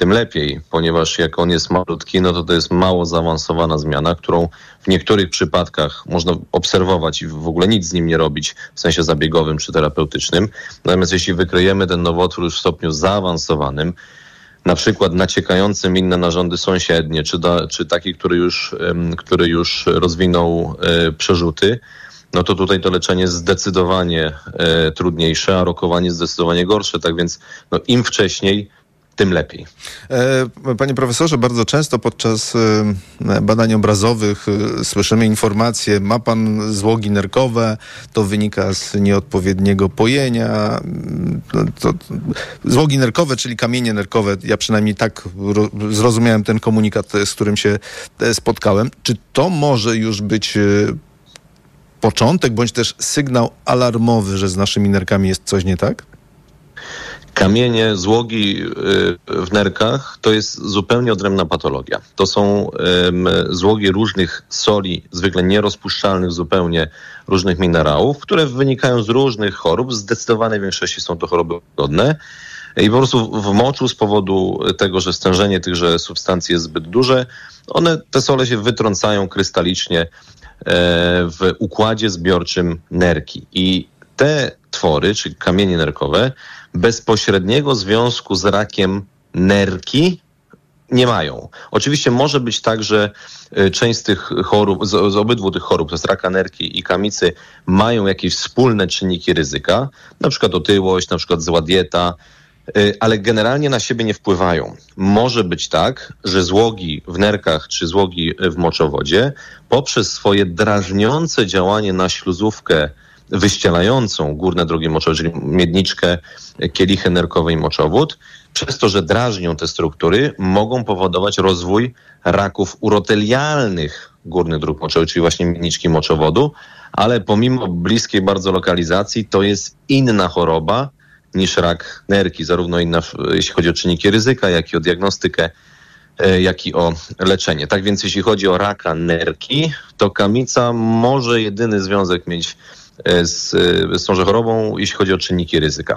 tym lepiej, ponieważ jak on jest malutki, no to jest mało zaawansowana zmiana, którą w niektórych przypadkach można obserwować i w ogóle nic z nim nie robić w sensie zabiegowym czy terapeutycznym. Natomiast jeśli wykryjemy ten nowotwór już w stopniu zaawansowanym, na przykład naciekającym inne narządy sąsiednie, czy taki, który już rozwinął przerzuty, no to tutaj to leczenie jest zdecydowanie trudniejsze, a rokowanie zdecydowanie gorsze. Tak więc im wcześniej, tym lepiej. Panie profesorze, bardzo często podczas badań obrazowych słyszymy informacje, ma pan złogi nerkowe, to wynika z nieodpowiedniego pojenia. Złogi nerkowe, czyli kamienie nerkowe, ja przynajmniej tak zrozumiałem ten komunikat, z którym się spotkałem. Czy to może już być początek, bądź też sygnał alarmowy, że z naszymi nerkami jest coś nie tak? Kamienie, złogi w nerkach to jest zupełnie odrębna patologia. To są złogi różnych soli, zwykle nierozpuszczalnych zupełnie, różnych minerałów, które wynikają z różnych chorób. W zdecydowanej większości są to choroby łagodne. I po prostu w moczu z powodu tego, że stężenie tychże substancji jest zbyt duże, te sole się wytrącają krystalicznie w układzie zbiorczym nerki. I te twory, czyli kamienie nerkowe, bezpośredniego związku z rakiem nerki nie mają. Oczywiście może być tak, że część z tych chorób, z obydwu tych chorób, to jest raka nerki i kamicy, mają jakieś wspólne czynniki ryzyka, na przykład otyłość, na przykład zła dieta, ale generalnie na siebie nie wpływają. Może być tak, że złogi w nerkach czy złogi w moczowodzie poprzez swoje drażniące działanie na śluzówkę wyścielającą górne drogi moczowe, czyli miedniczkę, kielichę nerkowe i moczowód, przez to, że drażnią te struktury, mogą powodować rozwój raków urotelialnych górnych dróg moczowych, czyli właśnie miedniczki moczowodu, ale pomimo bliskiej bardzo lokalizacji to jest inna choroba niż rak nerki, zarówno inna, jeśli chodzi o czynniki ryzyka, jak i o diagnostykę, jak i o leczenie. Tak więc jeśli chodzi o raka nerki, to kamica może jedyny związek mieć z tą chorobą, jeśli chodzi o czynniki ryzyka.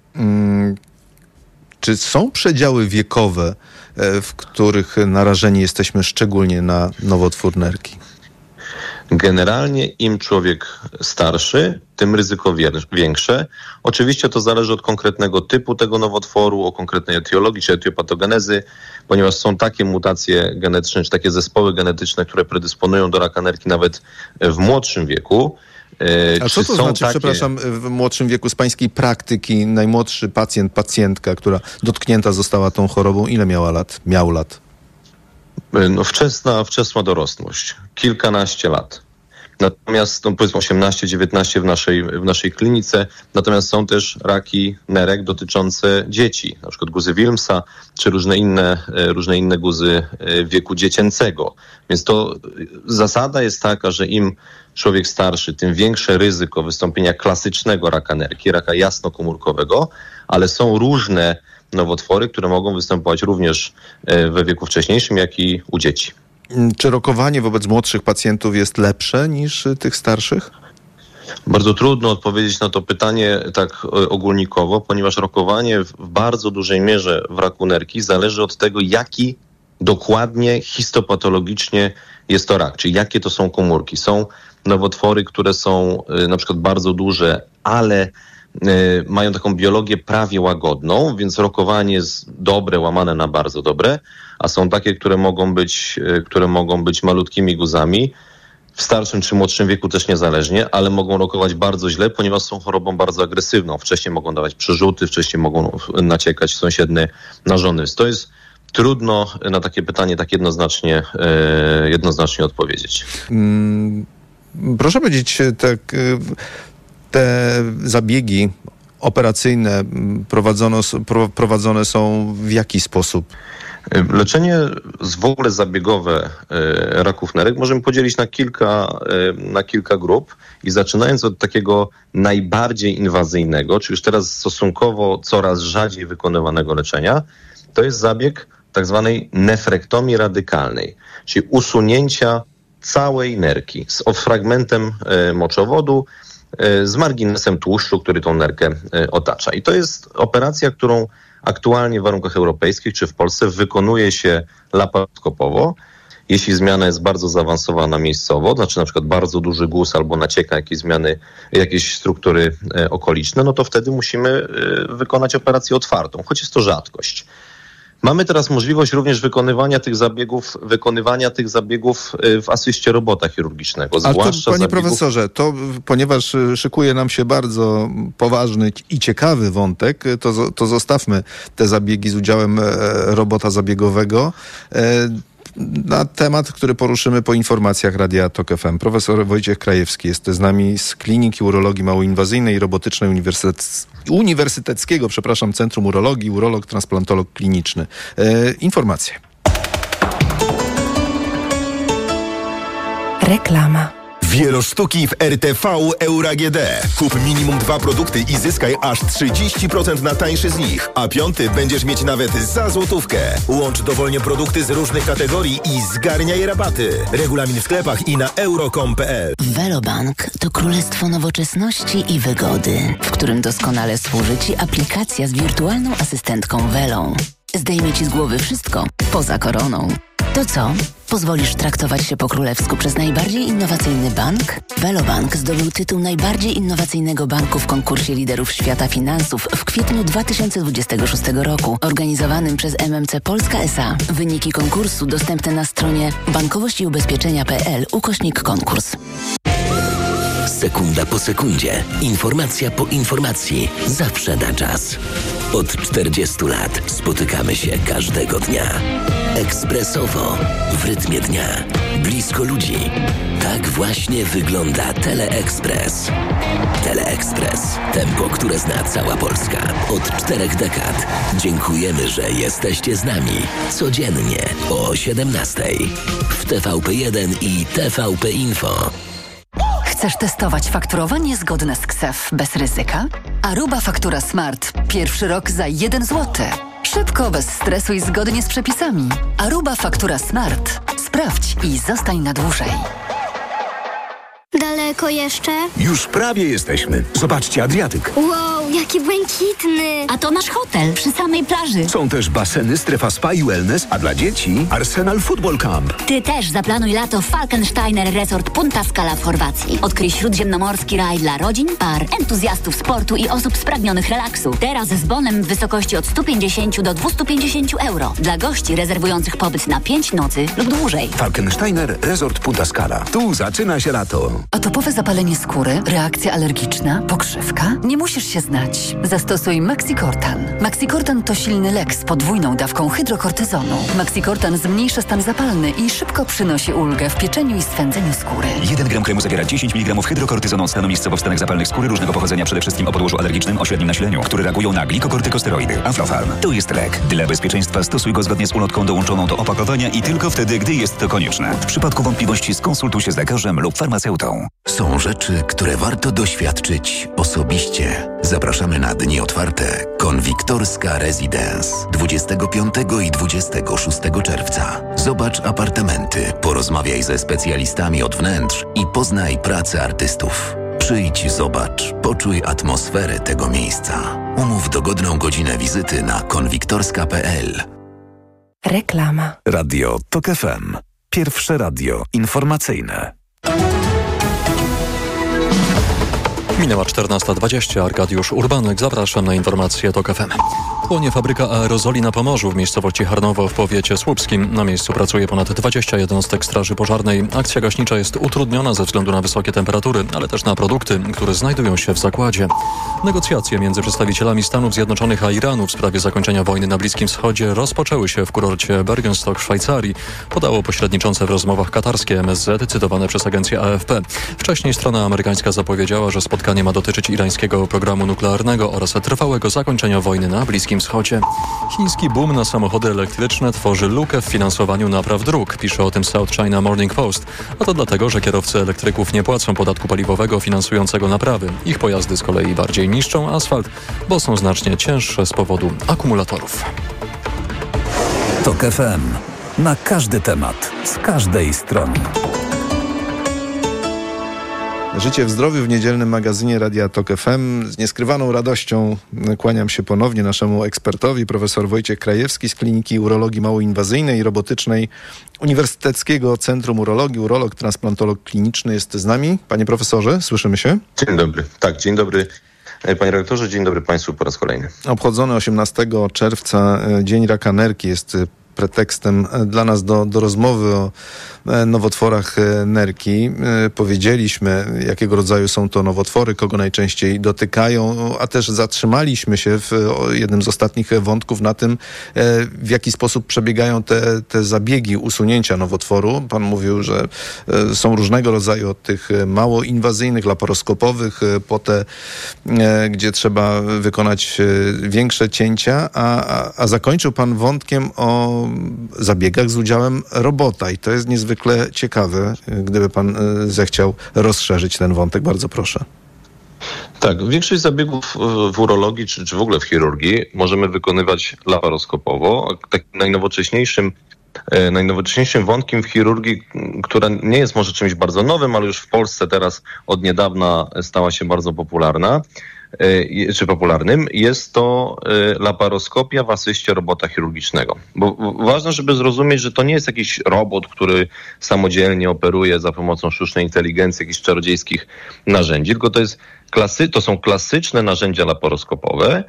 Czy są przedziały wiekowe, w których narażeni jesteśmy szczególnie na nowotwór nerki? Generalnie im człowiek starszy, tym ryzyko większe. Oczywiście to zależy od konkretnego typu tego nowotworu, o konkretnej etiologii czy etiopatogenezy, ponieważ są takie mutacje genetyczne czy takie zespoły genetyczne, które predysponują do raka nerki nawet w młodszym wieku. A co to znaczy, przepraszam, w młodszym wieku z pańskiej praktyki, najmłodszy pacjent, pacjentka, która dotknięta została tą chorobą, ile miał lat? No wczesna dorosłość, kilkanaście lat. Natomiast powiedzmy 18-19 w naszej klinice, natomiast są też raki nerek dotyczące dzieci, na przykład guzy Wilmsa, czy różne inne guzy wieku dziecięcego. Więc to zasada jest taka, że im człowiek starszy, tym większe ryzyko wystąpienia klasycznego raka nerki, raka jasnokomórkowego, ale są różne nowotwory, które mogą występować również we wieku wcześniejszym, jak i u dzieci. Czy rokowanie wobec młodszych pacjentów jest lepsze niż tych starszych? Bardzo trudno odpowiedzieć na to pytanie tak ogólnikowo, ponieważ rokowanie w bardzo dużej mierze w raku nerki zależy od tego, jaki dokładnie histopatologicznie jest to rak, czyli jakie to są komórki. Są nowotwory, które są na przykład bardzo duże, ale mają taką biologię prawie łagodną, więc rokowanie jest dobre, łamane na bardzo dobre, a są takie, które mogą być malutkimi guzami, w starszym czy młodszym wieku też niezależnie, ale mogą rokować bardzo źle, ponieważ są chorobą bardzo agresywną. Wcześniej mogą dawać przerzuty, wcześniej mogą naciekać sąsiednie narządy. To jest trudno na takie pytanie tak jednoznacznie odpowiedzieć. Proszę powiedzieć, te zabiegi operacyjne prowadzone są w jaki sposób? Leczenie w ogóle zabiegowe raków nerek możemy podzielić na kilka grup i zaczynając od takiego najbardziej inwazyjnego, czy już teraz stosunkowo coraz rzadziej wykonywanego leczenia, to jest zabieg tak zwanej nefrektomii radykalnej, czyli usunięcia całej nerki z fragmentem moczowodu, z marginesem tłuszczu, który tą nerkę otacza. I to jest operacja, którą aktualnie w warunkach europejskich czy w Polsce wykonuje się laparoskopowo. Jeśli zmiana jest bardzo zaawansowana miejscowo, znaczy na przykład bardzo duży guz albo nacieka jakieś zmiany, jakieś struktury okoliczne, no to wtedy musimy wykonać operację otwartą, choć jest to rzadkość. Mamy teraz możliwość również wykonywania tych zabiegów w asyście robota chirurgicznego. Zwłaszcza panie profesorze, to ponieważ szykuje nam się bardzo poważny i ciekawy wątek, to zostawmy te zabiegi z udziałem robota zabiegowego. Na temat, który poruszymy po informacjach Radia TOK FM. Profesor Wojciech Krajewski jest z nami z Kliniki Urologii Małoinwazyjnej i Robotycznej Uniwersyteckiego Centrum Urologii, urolog, transplantolog kliniczny. Informacje. Reklama. Wielosztuki w RTV Euro AGD. Kup minimum 2 produkty i zyskaj aż 30% na tańszy z nich, a 5 będziesz mieć nawet za złotówkę. Łącz dowolnie produkty z różnych kategorii i zgarniaj rabaty. Regulamin w sklepach i na euro.com.pl. Velobank to królestwo nowoczesności i wygody, w którym doskonale służy Ci aplikacja z wirtualną asystentką Velą. Zdejmie Ci z głowy wszystko, poza koroną. To co? Pozwolisz traktować się po królewsku przez najbardziej innowacyjny bank? Velobank zdobył tytuł najbardziej innowacyjnego banku w konkursie liderów świata finansów w kwietniu 2026 roku, organizowanym przez MMC Polska S.A. Wyniki konkursu dostępne na stronie bankowościiubezpieczenia.pl/konkurs. Sekunda po sekundzie, informacja po informacji, zawsze na czas. Od 40 lat spotykamy się każdego dnia. Ekspresowo, w rytmie dnia, blisko ludzi. Tak właśnie wygląda Teleekspres. Teleekspres. Tempo, które zna cała Polska. Od 4 dekad. Dziękujemy, że jesteście z nami. Codziennie o 17:00 w TVP1 i TVP Info. Chcesz testować fakturowanie zgodne z KSEF bez ryzyka? Aruba Faktura Smart. Pierwszy rok za 1 zł. Szybko, bez stresu i zgodnie z przepisami. Aruba Faktura Smart. Sprawdź i zostań na dłużej. Daleko jeszcze? Już prawie jesteśmy. Zobaczcie Adriatyk. Wow, jaki błękitny. A to nasz hotel przy samej plaży. Są też baseny, strefa spa i wellness, a dla dzieci Arsenal Football Camp. Ty też zaplanuj lato w Falkensteiner Resort Punta Scala w Chorwacji. Odkryj śródziemnomorski raj dla rodzin, par, entuzjastów sportu i osób spragnionych relaksu. Teraz z bonem w wysokości od 150 do 250 euro. Dla gości rezerwujących pobyt na 5 nocy lub dłużej. Falkensteiner Resort Punta Scala. Tu zaczyna się lato. Atopowe zapalenie skóry, reakcja alergiczna, pokrzywka? Nie musisz się znać. Zastosuj Maxicortan. Maxicortan to silny lek z podwójną dawką hydrokortyzonu. Maxicortan zmniejsza stan zapalny i szybko przynosi ulgę w pieczeniu i swędzeniu skóry. 1 gram kremu zawiera 10 mg hydrokortyzonu od stanu miejscowo w stanach zapalnych skóry różnego pochodzenia, przede wszystkim o podłożu alergicznym o średnim nasileniu, które reagują na glikokortykosteroidy. Aflofarm. To jest lek. Dla bezpieczeństwa stosuj go zgodnie z ulotką dołączoną do opakowania i tylko wtedy, gdy jest to konieczne. W przypadku wątpliwości skonsultuj się z lekarzem lub farmaceutą. Są rzeczy, które warto doświadczyć osobiście. Zapraszamy na dni otwarte Konwiktorska Residence 25 i 26 czerwca. Zobacz apartamenty, porozmawiaj ze specjalistami od wnętrz i poznaj pracę artystów. Przyjdź, zobacz, poczuj atmosferę tego miejsca. Umów dogodną godzinę wizyty na konwiktorska.pl. Reklama. Radio TOK FM. Pierwsze radio informacyjne. Minęła 14:20. Arkadiusz Urbanek. Zapraszam na informacje TOK FM. Płonie fabryka aerozoli na Pomorzu w miejscowości Harnowo w powiecie słupskim. Na miejscu pracuje ponad 20 jednostek straży pożarnej. Akcja gaśnicza jest utrudniona ze względu na wysokie temperatury, ale też na produkty, które znajdują się w zakładzie. Negocjacje między przedstawicielami Stanów Zjednoczonych a Iranu w sprawie zakończenia wojny na Bliskim Wschodzie rozpoczęły się w kurorcie Bergenstock w Szwajcarii, podało pośredniczące w rozmowach katarskie MSZ, cytowane przez agencję AFP. Wcześniej strona amerykańska zapowiedziała, że spotkanie ma dotyczyć irańskiego programu nuklearnego oraz trwałego zakończenia wojny na Bliskim Wschodzie. Chiński boom na samochody elektryczne tworzy lukę w finansowaniu napraw dróg, pisze o tym South China Morning Post. A to dlatego, że kierowcy elektryków nie płacą podatku paliwowego finansującego naprawy. Ich pojazdy z kolei bardziej niszczą asfalt, bo są znacznie cięższe z powodu akumulatorów. TOK FM. Na każdy temat, z każdej strony. Życie w zdrowiu w niedzielnym magazynie Radia Tok FM. Z nieskrywaną radością kłaniam się ponownie naszemu ekspertowi, profesor Wojciech Krajewski z Kliniki Urologii Małoinwazyjnej i Robotycznej Uniwersyteckiego Centrum Urologii. Urolog, transplantolog kliniczny jest z nami. Panie profesorze, słyszymy się? Dzień dobry. Tak, dzień dobry. Panie redaktorze, dzień dobry Państwu po raz kolejny. Obchodzony 18 czerwca Dzień Raka Nerki jest pretekstem dla nas do rozmowy o nowotworach nerki. Powiedzieliśmy, jakiego rodzaju są to nowotwory, kogo najczęściej dotykają, a też zatrzymaliśmy się w jednym z ostatnich wątków na tym, w jaki sposób przebiegają te zabiegi usunięcia nowotworu. Pan mówił, że są różnego rodzaju, od tych mało inwazyjnych, laparoskopowych, po te, gdzie trzeba wykonać większe cięcia, a zakończył pan wątkiem o zabiegach z udziałem robota i to jest niezwykle ciekawe. Gdyby pan zechciał rozszerzyć ten wątek, bardzo proszę. Tak, większość zabiegów w urologii czy w ogóle w chirurgii możemy wykonywać laparoskopowo. Tak najnowocześniejszym wątkiem w chirurgii, która nie jest może czymś bardzo nowym, ale już w Polsce teraz od niedawna stała się bardzo popularnym, jest to laparoskopia w asyście robota chirurgicznego. Bo ważne, żeby zrozumieć, że to nie jest jakiś robot, który samodzielnie operuje za pomocą sztucznej inteligencji, jakichś czarodziejskich narzędzi, tylko to są klasyczne narzędzia laparoskopowe,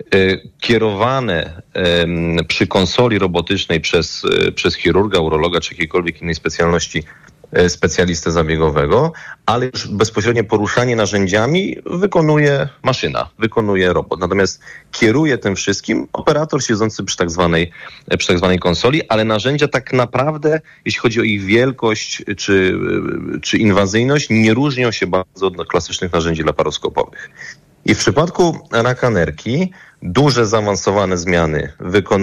kierowane przy konsoli robotycznej przez chirurga, urologa czy jakiejkolwiek innej specjalistę zabiegowego, ale już bezpośrednie poruszanie narzędziami wykonuje maszyna, wykonuje robot. Natomiast kieruje tym wszystkim operator siedzący przy tak zwanej konsoli, ale narzędzia tak naprawdę, jeśli chodzi o ich wielkość czy inwazyjność, nie różnią się bardzo od klasycznych narzędzi laparoskopowych. I w przypadku raka nerki duże, zaawansowane zmiany,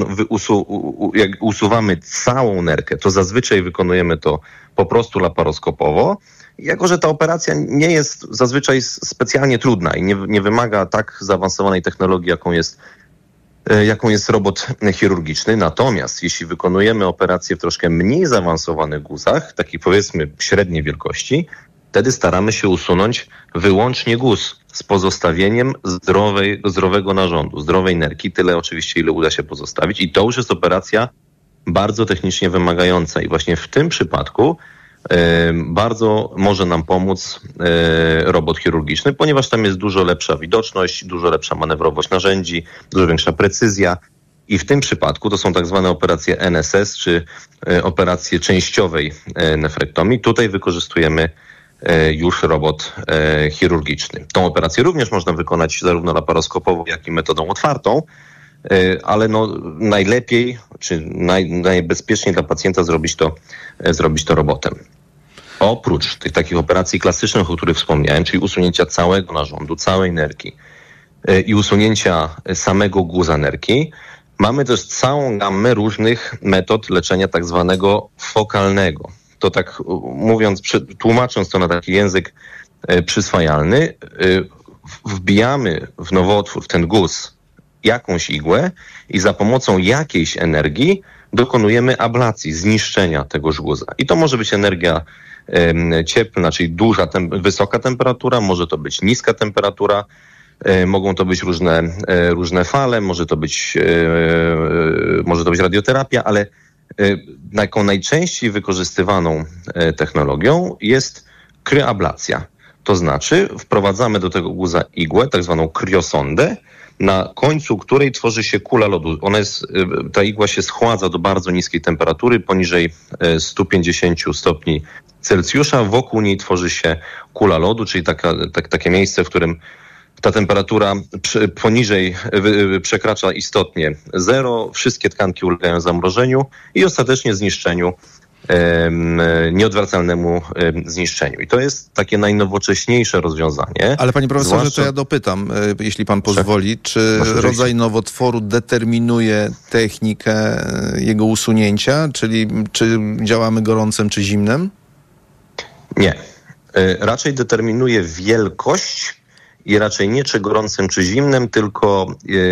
jak usuwamy całą nerkę, to zazwyczaj wykonujemy to po prostu laparoskopowo. Jako że ta operacja nie jest zazwyczaj specjalnie trudna i nie wymaga tak zaawansowanej technologii, jaką jest robot chirurgiczny. Natomiast jeśli wykonujemy operację w troszkę mniej zaawansowanych guzach, takich powiedzmy średniej wielkości, wtedy staramy się usunąć wyłącznie guz z pozostawieniem zdrowego narządu, zdrowej nerki, tyle oczywiście, ile uda się pozostawić. I to już jest operacja bardzo technicznie wymagająca. I właśnie w tym przypadku bardzo może nam pomóc robot chirurgiczny, ponieważ tam jest dużo lepsza widoczność, dużo lepsza manewrowość narzędzi, dużo większa precyzja. I w tym przypadku to są tak zwane operacje NSS, czy operacje częściowej nefrektomii. Tutaj wykorzystujemy już robot chirurgiczny. Tą operację również można wykonać zarówno laparoskopowo, jak i metodą otwartą, ale najlepiej, czy najbezpieczniej dla pacjenta zrobić to robotem. Oprócz tych takich operacji klasycznych, o których wspomniałem, czyli usunięcia całego narządu, całej nerki i usunięcia samego guza nerki, mamy też całą gammę różnych metod leczenia tak zwanego fokalnego. To tak mówiąc, tłumacząc to na taki język przyswajalny, wbijamy w nowotwór, w ten guz, jakąś igłę i za pomocą jakiejś energii dokonujemy ablacji, zniszczenia tegoż guza. I to może być energia cieplna, czyli wysoka temperatura, może to być niska temperatura, mogą to być różne fale, może to być radioterapia, ale taką najczęściej wykorzystywaną technologią jest kryablacja. To znaczy wprowadzamy do tego guza igłę, tak zwaną kriosondę, na końcu której tworzy się kula lodu. Ta igła się schładza do bardzo niskiej temperatury, poniżej 150 stopni Celsjusza. Wokół niej tworzy się kula lodu, czyli takie miejsce, w którym ta temperatura poniżej przekracza istotnie zero, wszystkie tkanki ulegają zamrożeniu i ostatecznie zniszczeniu, nieodwracalnemu zniszczeniu. I to jest takie najnowocześniejsze rozwiązanie. Ale panie profesorze, to ja dopytam, jeśli pan pozwoli, czy rodzaj nowotworu determinuje technikę jego usunięcia, czyli czy działamy gorącym czy zimnym? Nie. Raczej determinuje wielkość i raczej nie czy gorącym, czy zimnym, tylko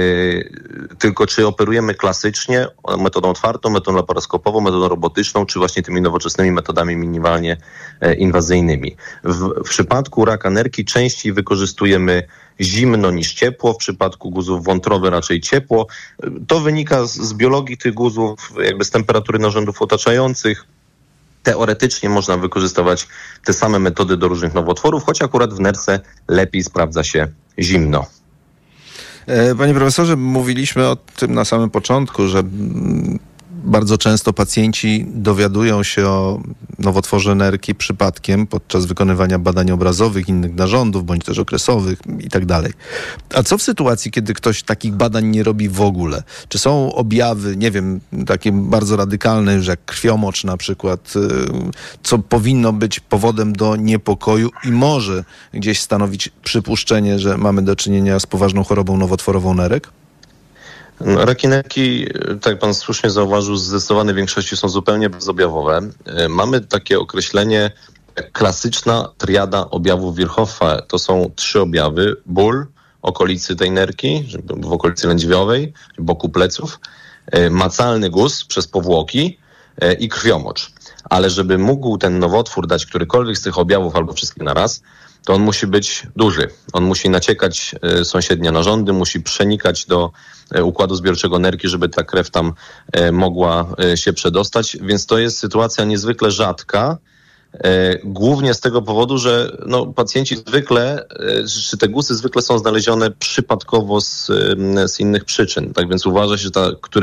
czy operujemy klasycznie metodą otwartą, metodą laparoskopową, metodą robotyczną, czy właśnie tymi nowoczesnymi metodami minimalnie inwazyjnymi. W przypadku raka nerki częściej wykorzystujemy zimno niż ciepło, w przypadku guzów wątroby raczej ciepło. To wynika z biologii tych guzów, jakby z temperatury narządów otaczających. Teoretycznie można wykorzystywać te same metody do różnych nowotworów, choć akurat w nerce lepiej sprawdza się zimno. Panie profesorze, mówiliśmy o tym na samym początku, że bardzo często pacjenci dowiadują się o nowotworze nerki przypadkiem podczas wykonywania badań obrazowych, innych narządów, bądź też okresowych i tak dalej. A co w sytuacji, kiedy ktoś takich badań nie robi w ogóle? Czy są objawy, nie wiem, takie bardzo radykalne, już jak krwiomocz na przykład, co powinno być powodem do niepokoju i może gdzieś stanowić przypuszczenie, że mamy do czynienia z poważną chorobą nowotworową nerek? Raki nerki, tak jak pan słusznie zauważył, w zdecydowanej większości są zupełnie bezobjawowe. Mamy takie określenie klasyczna triada objawów Virchoffa. To są 3 objawy. Ból okolicy tej nerki, w okolicy lędźwiowej, boku pleców, macalny guz przez powłoki i krwiomocz. Ale żeby mógł ten nowotwór dać którykolwiek z tych objawów albo wszystkie na raz, to on musi być duży. On musi naciekać sąsiednie narządy, musi przenikać do układu zbiorczego nerki, żeby ta krew tam mogła się przedostać. Więc to jest sytuacja niezwykle rzadka, głównie z tego powodu, że pacjenci zwykle, czy te guzy zwykle są znalezione przypadkowo z innych przyczyn. Tak więc uważa się, że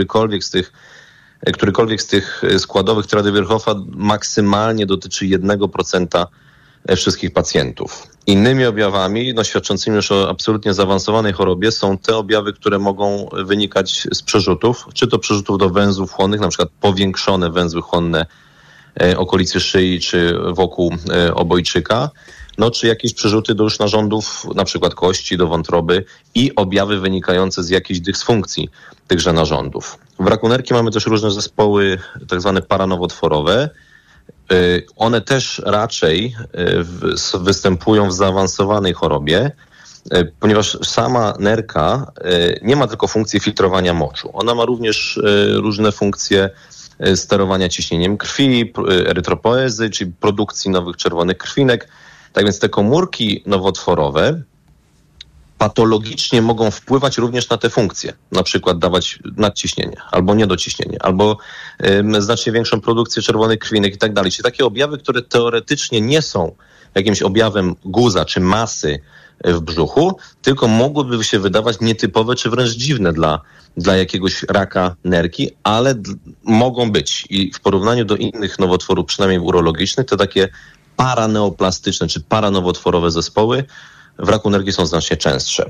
którykolwiek z tych składowych triady Virchoffa maksymalnie dotyczy 1% wszystkich pacjentów. Innymi objawami, świadczącymi już o absolutnie zaawansowanej chorobie, są te objawy, które mogą wynikać z przerzutów, czy to przerzutów do węzłów chłonnych, na przykład powiększone węzły chłonne okolicy szyi, czy wokół obojczyka, czy jakieś przerzuty do już narządów, na przykład kości, do wątroby i objawy wynikające z jakiejś dysfunkcji tychże narządów. W raku nerki mamy też różne zespoły, tak zwane paranowotworowe. One też raczej występują w zaawansowanej chorobie, ponieważ sama nerka nie ma tylko funkcji filtrowania moczu. Ona ma również różne funkcje sterowania ciśnieniem krwi, erytropoezy, czyli produkcji nowych czerwonych krwinek. Tak więc te komórki nowotworowe patologicznie mogą wpływać również na te funkcje. Na przykład dawać nadciśnienie, albo niedociśnienie, albo znacznie większą produkcję czerwonych krwinek i tak dalej. Czyli takie objawy, które teoretycznie nie są jakimś objawem guza czy masy w brzuchu, tylko mogłyby się wydawać nietypowe czy wręcz dziwne dla jakiegoś raka nerki, ale mogą być. I w porównaniu do innych nowotworów, przynajmniej urologicznych, to takie paraneoplastyczne czy paranowotworowe zespoły w raku nerki są znacznie częstsze.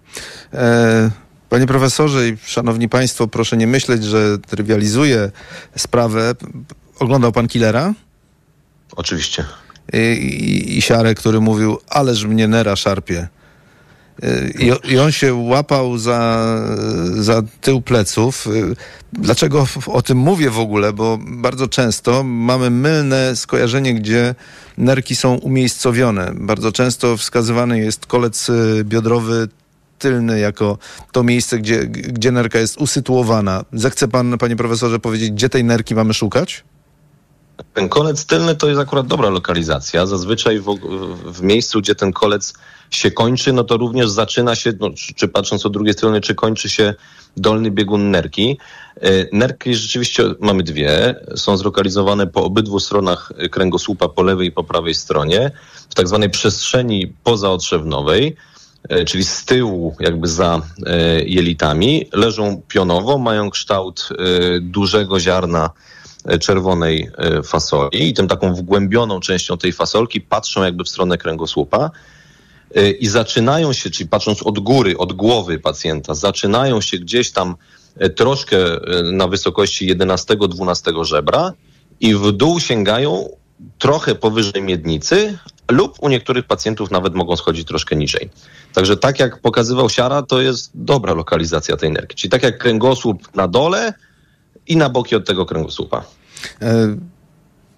Panie profesorze i szanowni państwo, proszę nie myśleć, że trywializuję sprawę. Oglądał pan Killera? Oczywiście. I Siarę, który mówił, ależ mnie nera szarpie. I on się łapał za tył pleców. Dlaczego o tym mówię w ogóle? Bo bardzo często mamy mylne skojarzenie, gdzie nerki są umiejscowione. Bardzo często wskazywany jest kolec biodrowy tylny jako to miejsce, gdzie nerka jest usytuowana. Zechce pan, panie profesorze, powiedzieć, gdzie tej nerki mamy szukać? Ten kolec tylny to jest akurat dobra lokalizacja. Zazwyczaj w miejscu, gdzie ten kolec się kończy, to również zaczyna się, czy patrząc od drugiej strony, czy kończy się dolny biegun nerki. Nerki rzeczywiście mamy 2. Są zlokalizowane po obydwu stronach kręgosłupa, po lewej i po prawej stronie, w tak zwanej przestrzeni pozaotrzewnowej, czyli z tyłu, jakby za jelitami. Leżą pionowo, mają kształt dużego ziarna czerwonej fasoli i tym taką wgłębioną częścią tej fasolki patrzą jakby w stronę kręgosłupa i zaczynają się, czyli patrząc od góry, od głowy pacjenta, zaczynają się gdzieś tam troszkę na wysokości 11-12 żebra i w dół sięgają trochę powyżej miednicy lub u niektórych pacjentów nawet mogą schodzić troszkę niżej. Także tak jak pokazywał Siara, to jest dobra lokalizacja tej nerki. Czyli tak jak kręgosłup na dole i na boki od tego kręgosłupa.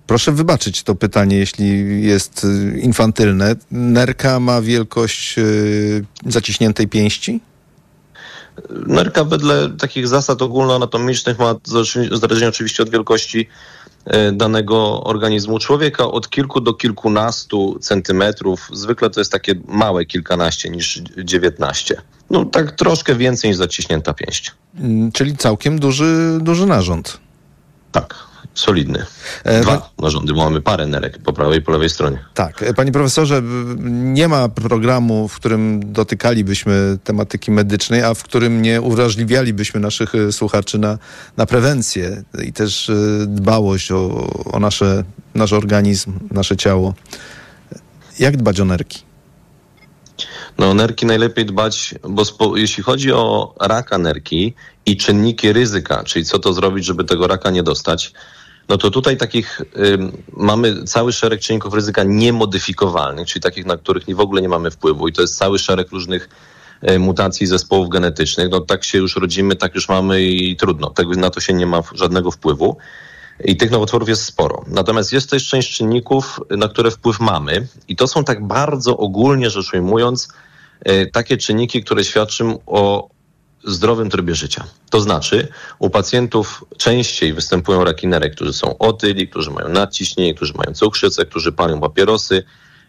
Proszę wybaczyć to pytanie, jeśli jest infantylne. Nerka ma wielkość zaciśniętej pięści? Nerka wedle takich zasad ogólnoanatomicznych ma, zależnie oczywiście od wielkości danego organizmu człowieka, od kilku do kilkunastu centymetrów. Zwykle to jest takie małe kilkanaście niż 19. No tak troszkę więcej niż zaciśnięta pięść. Czyli całkiem duży narząd. Tak, solidny. 2 narządy, bo mamy parę nerek po prawej i po lewej stronie. Tak. Panie profesorze, nie ma programu, w którym dotykalibyśmy tematyki medycznej, a w którym nie uwrażliwialibyśmy naszych słuchaczy na prewencję i też dbałość o nasz organizm, nasze ciało. Jak dbać o nerki? No o nerki najlepiej dbać, bo jeśli chodzi o raka nerki i czynniki ryzyka, czyli co to zrobić, żeby tego raka nie dostać, no to tutaj takich mamy cały szereg czynników ryzyka niemodyfikowalnych, czyli takich, na których w ogóle nie mamy wpływu i to jest cały szereg różnych mutacji zespołów genetycznych. No tak się już rodzimy, tak już mamy i trudno. Na to się nie ma żadnego wpływu. I tych nowotworów jest sporo. Natomiast jest też część czynników, na które wpływ mamy i to są tak bardzo ogólnie rzecz ujmując takie czynniki, które świadczą o zdrowym trybie życia. To znaczy u pacjentów częściej występują raki nerek, którzy są otyli, którzy mają nadciśnienie, którzy mają cukrzycę, którzy palą papierosy.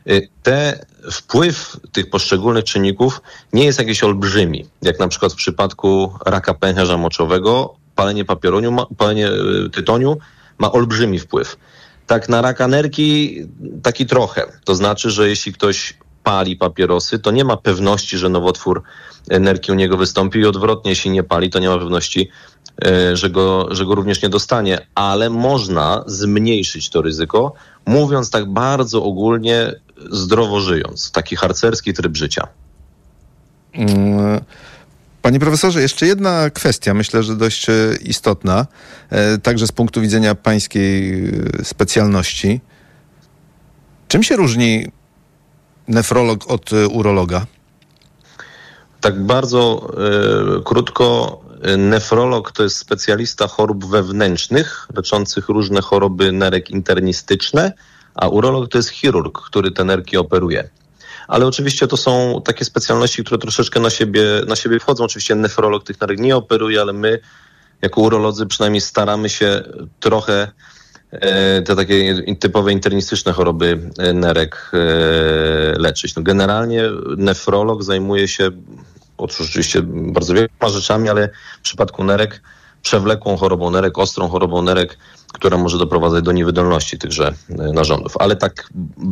Wpływ tych poszczególnych czynników nie jest jakiś olbrzymi, jak na przykład w przypadku raka pęcherza moczowego, palenie tytoniu ma olbrzymi wpływ. Tak na raka nerki taki trochę. To znaczy, że jeśli ktoś pali papierosy, to nie ma pewności, że nowotwór nerki u niego wystąpi i odwrotnie, jeśli nie pali, to nie ma pewności, że go również nie dostanie. Ale można zmniejszyć to ryzyko, mówiąc tak bardzo ogólnie, zdrowo żyjąc. Taki harcerski tryb życia. Panie profesorze, jeszcze jedna kwestia, myślę, że dość istotna, także z punktu widzenia pańskiej specjalności. Czym się różni nefrolog od urologa? Tak bardzo krótko, nefrolog to jest specjalista chorób wewnętrznych, leczących różne choroby nerek internistyczne, a urolog to jest chirurg, który te nerki operuje. Ale oczywiście to są takie specjalności, które troszeczkę na siebie wchodzą. Oczywiście nefrolog tych nerek nie operuje, ale my jako urolodzy przynajmniej staramy się trochę te takie typowe internistyczne choroby nerek leczyć. No generalnie nefrolog zajmuje się oczywiście bardzo wieloma rzeczami, ale w przypadku nerek przewlekłą chorobą nerek, ostrą chorobą nerek, która może doprowadzać do niewydolności tychże narządów. Ale tak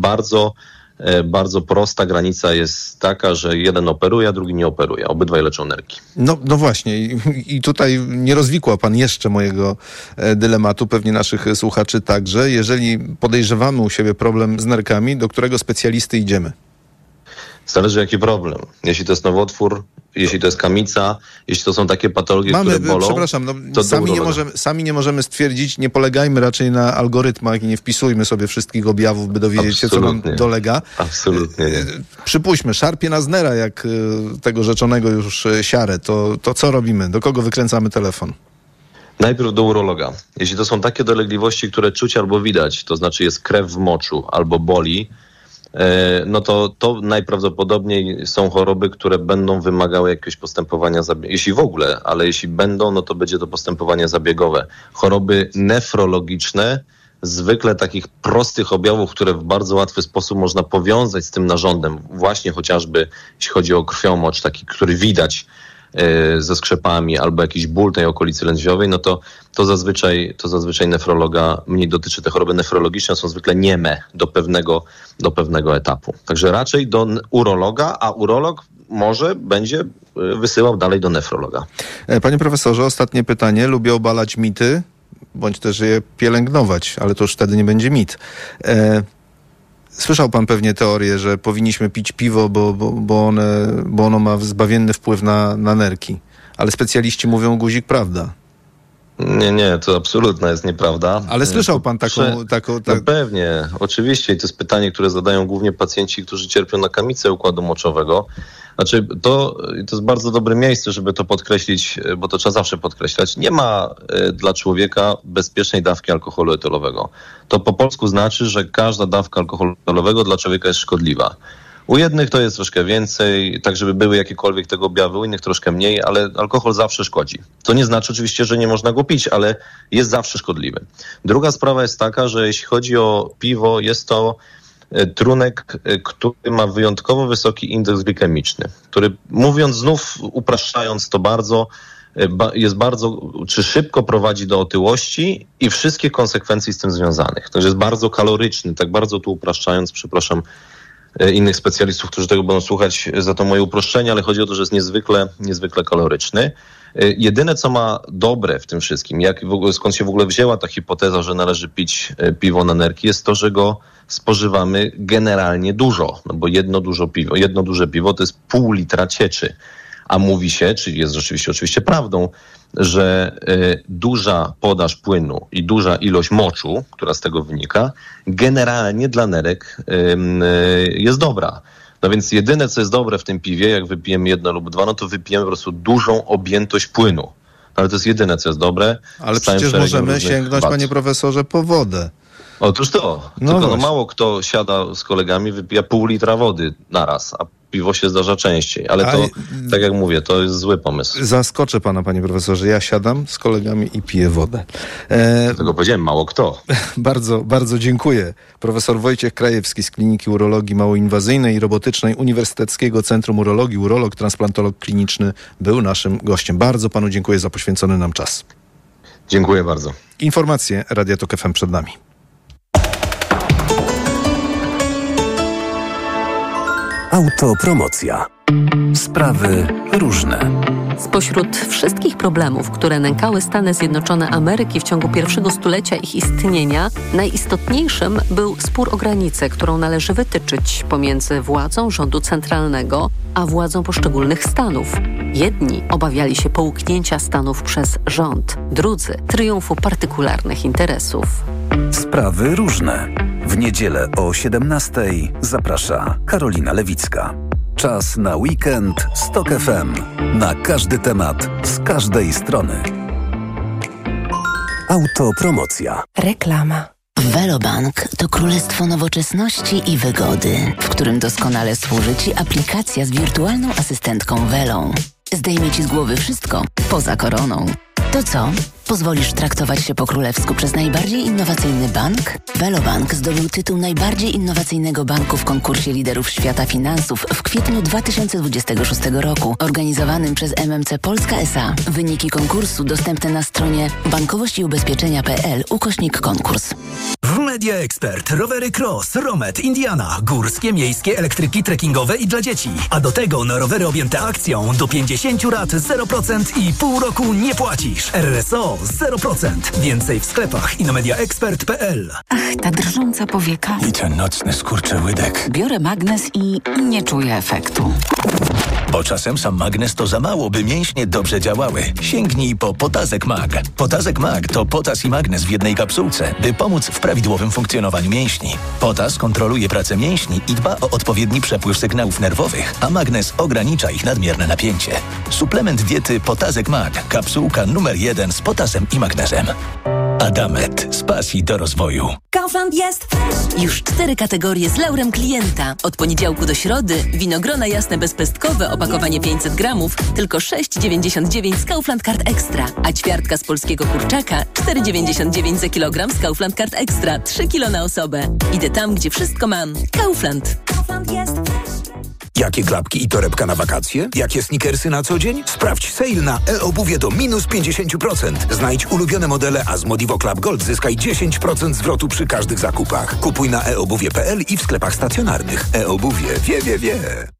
bardzo prosta granica jest taka, że jeden operuje, a drugi nie operuje. Obydwaj leczą nerki. No właśnie. I tutaj nie rozwikła pan jeszcze mojego dylematu, pewnie naszych słuchaczy także. Jeżeli podejrzewamy u siebie problem z nerkami, do którego specjalisty idziemy? Zależy jaki problem. Jeśli to jest nowotwór, jeśli to jest kamica, jeśli to są takie patologie, które bolą, to sami nie możemy stwierdzić, nie polegajmy raczej na algorytmach i nie wpisujmy sobie wszystkich objawów, by dowiedzieć się, co nam dolega. Absolutnie nie. Przypuśćmy, szarpie nas nera jak tego rzeczonego już siarę, to co robimy? Do kogo wykręcamy telefon? Najpierw do urologa. Jeśli to są takie dolegliwości, które czuć albo widać, to znaczy jest krew w moczu albo boli, no to najprawdopodobniej są choroby, które będą wymagały jakiegoś postępowania jeśli w ogóle, ale jeśli będą, no to będzie to postępowanie zabiegowe. Choroby nefrologiczne, zwykle takich prostych objawów, które w bardzo łatwy sposób można powiązać z tym narządem, właśnie chociażby jeśli chodzi o krwiomocz, taki, który widać ze skrzepami albo jakiś ból tej okolicy lędźwiowej, no to zazwyczaj nefrologa mniej dotyczy. Te choroby nefrologiczne są zwykle nieme do pewnego etapu. Także raczej do urologa, a urolog może będzie wysyłał dalej do nefrologa. Panie profesorze, ostatnie pytanie. Lubię obalać mity, bądź też je pielęgnować, ale to już wtedy nie będzie mit. Słyszał pan pewnie teorię, że powinniśmy pić piwo, bo ono ma zbawienny wpływ na nerki. Ale specjaliści mówią guzik prawda. Nie, to absolutna jest nieprawda. Ale słyszał pan taką... No pewnie, oczywiście. I to jest pytanie, które zadają głównie pacjenci, którzy cierpią na kamicę układu moczowego. Znaczy, to jest bardzo dobre miejsce, żeby to podkreślić, bo to trzeba zawsze podkreślać. Nie ma dla człowieka bezpiecznej dawki alkoholu etylowego. To po polsku znaczy, że każda dawka alkoholu etylowego dla człowieka jest szkodliwa. U jednych to jest troszkę więcej, tak żeby były jakiekolwiek tego objawy, u innych troszkę mniej, ale alkohol zawsze szkodzi. To nie znaczy oczywiście, że nie można go pić, ale jest zawsze szkodliwy. Druga sprawa jest taka, że jeśli chodzi o piwo, jest to trunek, który ma wyjątkowo wysoki indeks glikemiczny, który, mówiąc znów, upraszczając to bardzo, czy szybko prowadzi do otyłości i wszystkich konsekwencji z tym związanych. Także jest bardzo kaloryczny, tak bardzo tu upraszczając, przepraszam innych specjalistów, którzy tego będą słuchać za to moje uproszczenie, ale chodzi o to, że jest niezwykle kaloryczny. Jedyne, co ma dobre w tym wszystkim, skąd się w ogóle wzięła ta hipoteza, że należy pić piwo na nerki, jest to, że go spożywamy generalnie dużo, no bo jedno duże piwo to jest pół litra cieczy. A mówi się, czyli jest rzeczywiście oczywiście prawdą, że duża podaż płynu i duża ilość moczu, która z tego wynika, generalnie dla nerek jest dobra. No więc jedyne, co jest dobre w tym piwie, jak wypijemy jedno lub dwa, no to wypijemy po prostu dużą objętość płynu. Ale to jest jedyne, co jest dobre. Ale przecież możemy sięgnąć, panie profesorze, po wodę. Otóż to. Tylko mało kto siada z kolegami, wypija pół litra wody naraz, a piwo się zdarza częściej. Ale to, tak jak mówię, to jest zły pomysł. Zaskoczę pana, panie profesorze. Ja siadam z kolegami i piję wodę. Dlatego powiedziałem, mało kto. Bardzo, bardzo dziękuję. Profesor Wojciech Krajewski z Kliniki Urologii Małoinwazyjnej i Robotycznej Uniwersyteckiego Centrum Urologii, urolog, transplantolog kliniczny, był naszym gościem. Bardzo panu dziękuję za poświęcony nam czas. Dziękuję bardzo. Informacje Radia Tok FM przed nami. Autopromocja. Sprawy różne. Spośród wszystkich problemów, które nękały Stany Zjednoczone Ameryki w ciągu pierwszego stulecia ich istnienia, najistotniejszym był spór o granicę, którą należy wytyczyć pomiędzy władzą rządu centralnego a władzą poszczególnych stanów. Jedni obawiali się połknięcia stanów przez rząd, drudzy triumfu partykularnych interesów. Sprawy różne. W niedzielę o 17:00 zaprasza Karolina Lewicka. Czas na weekend z Tok FM. Na każdy temat, z każdej strony. Autopromocja. Reklama. Velobank to królestwo nowoczesności i wygody, w którym doskonale służy Ci aplikacja z wirtualną asystentką Velą. Zdejmie Ci z głowy wszystko, poza koroną. To co? Pozwolisz traktować się po królewsku przez najbardziej innowacyjny bank? Velobank zdobył tytuł najbardziej innowacyjnego banku w konkursie liderów świata finansów w kwietniu 2026 roku, organizowanym przez MMC Polska S.A. Wyniki konkursu dostępne na stronie bankowościiubezpieczenia.pl/konkurs. W Media Expert rowery Cross, Romet, Indiana, górskie, miejskie, elektryki, trekkingowe i dla dzieci. A do tego na rowery objęte akcją do 50 lat 0% i pół roku nie płacisz. RSO 0%. Więcej w sklepach i na mediaexpert.pl. Ach, ta drżąca powieka. I ten nocny skurczyłydek. Biorę magnes i nie czuję efektu. Bo czasem sam magnes to za mało, by mięśnie dobrze działały. Sięgnij po Potazek Mag. Potazek Mag to potas i magnes w jednej kapsułce, by pomóc w prawidłowym funkcjonowaniu mięśni. Potas kontroluje pracę mięśni i dba o odpowiedni przepływ sygnałów nerwowych, a magnes ogranicza ich nadmierne napięcie. Suplement diety Potazek Mag. Kapsułka numer 1 z potasem i magnezem. Adamet. Z pasji do rozwoju. Kaufland jest już 4 kategorie z laurem klienta. Od poniedziałku do środy winogrona jasne bezpestkowe, opakowanie 500 gramów, tylko 6,99 z Kaufland Card Extra. A ćwiartka z polskiego kurczaka 4,99 za kilogram z Kaufland Card Extra. 3 kilo na osobę. Idę tam, gdzie wszystko mam. Kaufland. Kaufland jest. Jakie klapki i torebka na wakacje? Jakie sneakersy na co dzień? Sprawdź sale na e-obuwie do minus 50%. Znajdź ulubione modele, a z Modivo Club Gold zyskaj 10% zwrotu przy każdych zakupach. Kupuj na eobuwie.pl i w sklepach stacjonarnych. E-obuwie. Wie.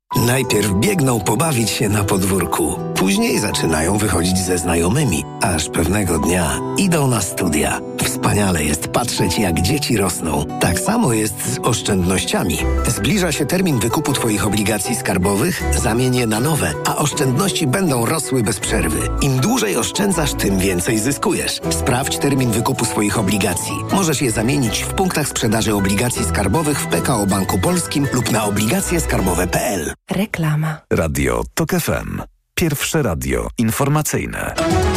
Najpierw biegną pobawić się na podwórku. Później zaczynają wychodzić ze znajomymi, aż pewnego dnia idą na studia. Wspaniale jest patrzeć, jak dzieci rosną. Tak samo jest z oszczędnościami. Zbliża się termin wykupu Twoich obligacji skarbowych, zamień je na nowe, a oszczędności będą rosły bez przerwy. Im dłużej oszczędzasz, tym więcej zyskujesz. Sprawdź termin wykupu swoich obligacji. Możesz je zamienić w punktach sprzedaży obligacji skarbowych w PKO Banku Polskim lub na obligacjeskarbowe.pl. Reklama. Radio TOK FM. Pierwsze radio informacyjne.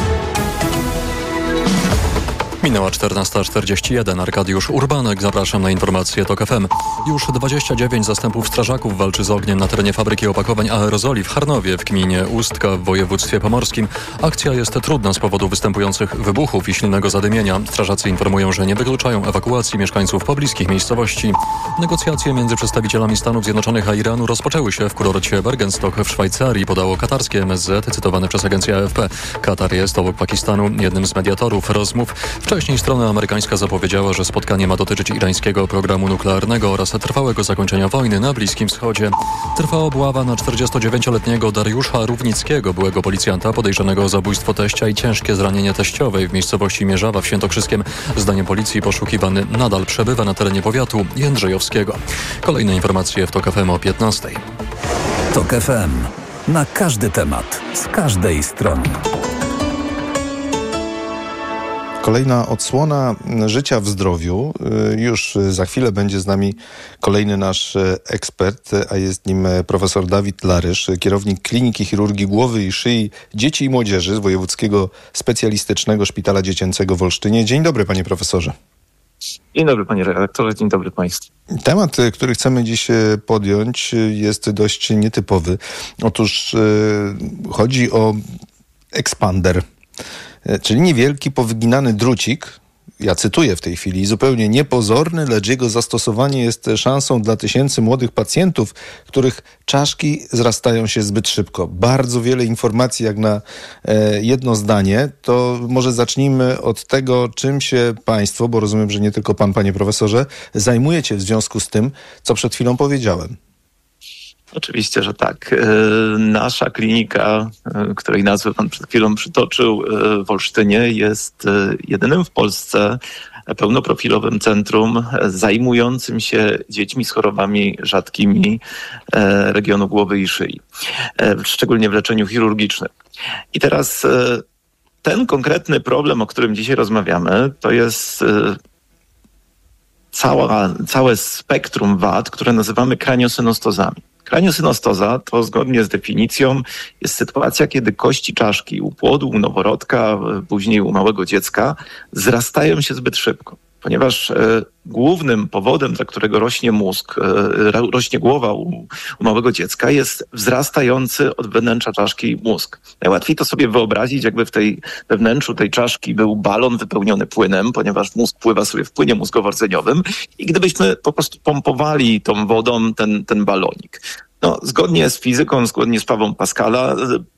Minęła 14:41. Arkadiusz Urbanek. Zapraszam na informacje TOK FM. Już 29 zastępów strażaków walczy z ogniem na terenie fabryki opakowań aerozoli w Charnowie w gminie Ustka w województwie pomorskim. Akcja jest trudna z powodu występujących wybuchów i silnego zadymienia. Strażacy informują, że nie wykluczają ewakuacji mieszkańców pobliskich miejscowości. Negocjacje między przedstawicielami Stanów Zjednoczonych a Iranu rozpoczęły się w kurorcie Bergenstock w Szwajcarii, podało katarskie MSZ, cytowane przez agencję AFP. Katar jest obok Pakistanu jednym z mediatorów rozmów. Wcześniej strona amerykańska zapowiedziała, że spotkanie ma dotyczyć irańskiego programu nuklearnego oraz trwałego zakończenia wojny na Bliskim Wschodzie. Trwa obława na 49-letniego Dariusza Równickiego, byłego policjanta podejrzanego o zabójstwo teścia i ciężkie zranienie teściowej w miejscowości Mierzawa w Świętokrzyskiem. Zdaniem policji poszukiwany nadal przebywa na terenie powiatu jędrzejowskiego. Kolejne informacje w TOK FM o 15:00. TOK FM. Na każdy temat, z każdej strony. Kolejna odsłona życia w zdrowiu. Już za chwilę będzie z nami kolejny nasz ekspert, a jest nim profesor Dawid Larysz, kierownik Kliniki Chirurgii Głowy i Szyi Dzieci i Młodzieży z Wojewódzkiego Specjalistycznego Szpitala Dziecięcego w Olsztynie. Dzień dobry, panie profesorze. Dzień dobry, panie redaktorze, dzień dobry państwu. Temat, który chcemy dziś podjąć, jest dość nietypowy. Otóż chodzi o ekspander, czyli niewielki, powyginany drucik, ja cytuję w tej chwili, zupełnie niepozorny, lecz jego zastosowanie jest szansą dla tysięcy młodych pacjentów, których czaszki zrastają się zbyt szybko. Bardzo wiele informacji jak na jedno zdanie. To może zacznijmy od tego, czym się państwo, bo rozumiem, że nie tylko pan, panie profesorze, zajmujecie w związku z tym, co przed chwilą powiedziałem. Oczywiście, że tak. Nasza klinika, której nazwę pan przed chwilą przytoczył, w Olsztynie, jest jedynym w Polsce pełnoprofilowym centrum zajmującym się dziećmi z chorobami rzadkimi regionu głowy i szyi, szczególnie w leczeniu chirurgicznym. I teraz ten konkretny problem, o którym dzisiaj rozmawiamy, to jest całe spektrum wad, które nazywamy kraniosynostozami. Kraniosynostoza to zgodnie z definicją jest sytuacja, kiedy kości czaszki u płodu, u noworodka, później u małego dziecka zrastają się zbyt szybko. Ponieważ głównym powodem, dla którego rośnie mózg, rośnie głowa u małego dziecka, jest wzrastający od wnętrza czaszki mózg. Najłatwiej to sobie wyobrazić, jakby we wnętrzu tej czaszki był balon wypełniony płynem, ponieważ mózg pływa sobie w płynie mózgowo-rdzeniowym i gdybyśmy po prostu pompowali tą wodą ten balonik. No, zgodnie z fizyką, zgodnie z prawem Pascala,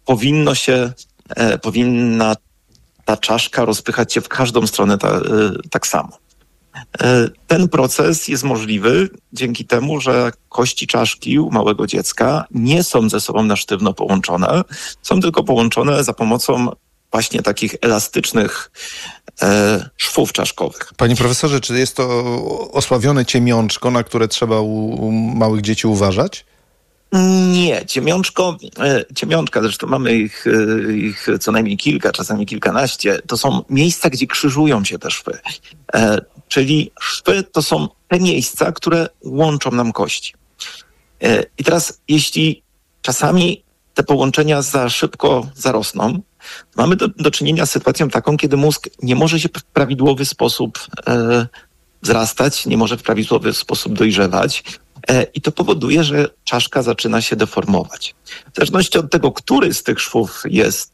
powinna ta czaszka rozpychać się w każdą stronę tak samo. Ten proces jest możliwy dzięki temu, że kości czaszki u małego dziecka nie są ze sobą na sztywno połączone, są tylko połączone za pomocą właśnie takich elastycznych szwów czaszkowych. Panie profesorze, czy jest to osławione ciemiączko, na które trzeba u małych dzieci uważać? Nie, ciemiączka, zresztą mamy ich co najmniej kilka, czasami kilkanaście, to są miejsca, gdzie krzyżują się te szwy. Czyli szwy to są te miejsca, które łączą nam kości. I teraz, jeśli czasami te połączenia za szybko zarosną, mamy do czynienia z sytuacją taką, kiedy mózg nie może się w prawidłowy sposób wzrastać, nie może w prawidłowy sposób dojrzewać. I to powoduje, że czaszka zaczyna się deformować. W zależności od tego, który z tych szwów jest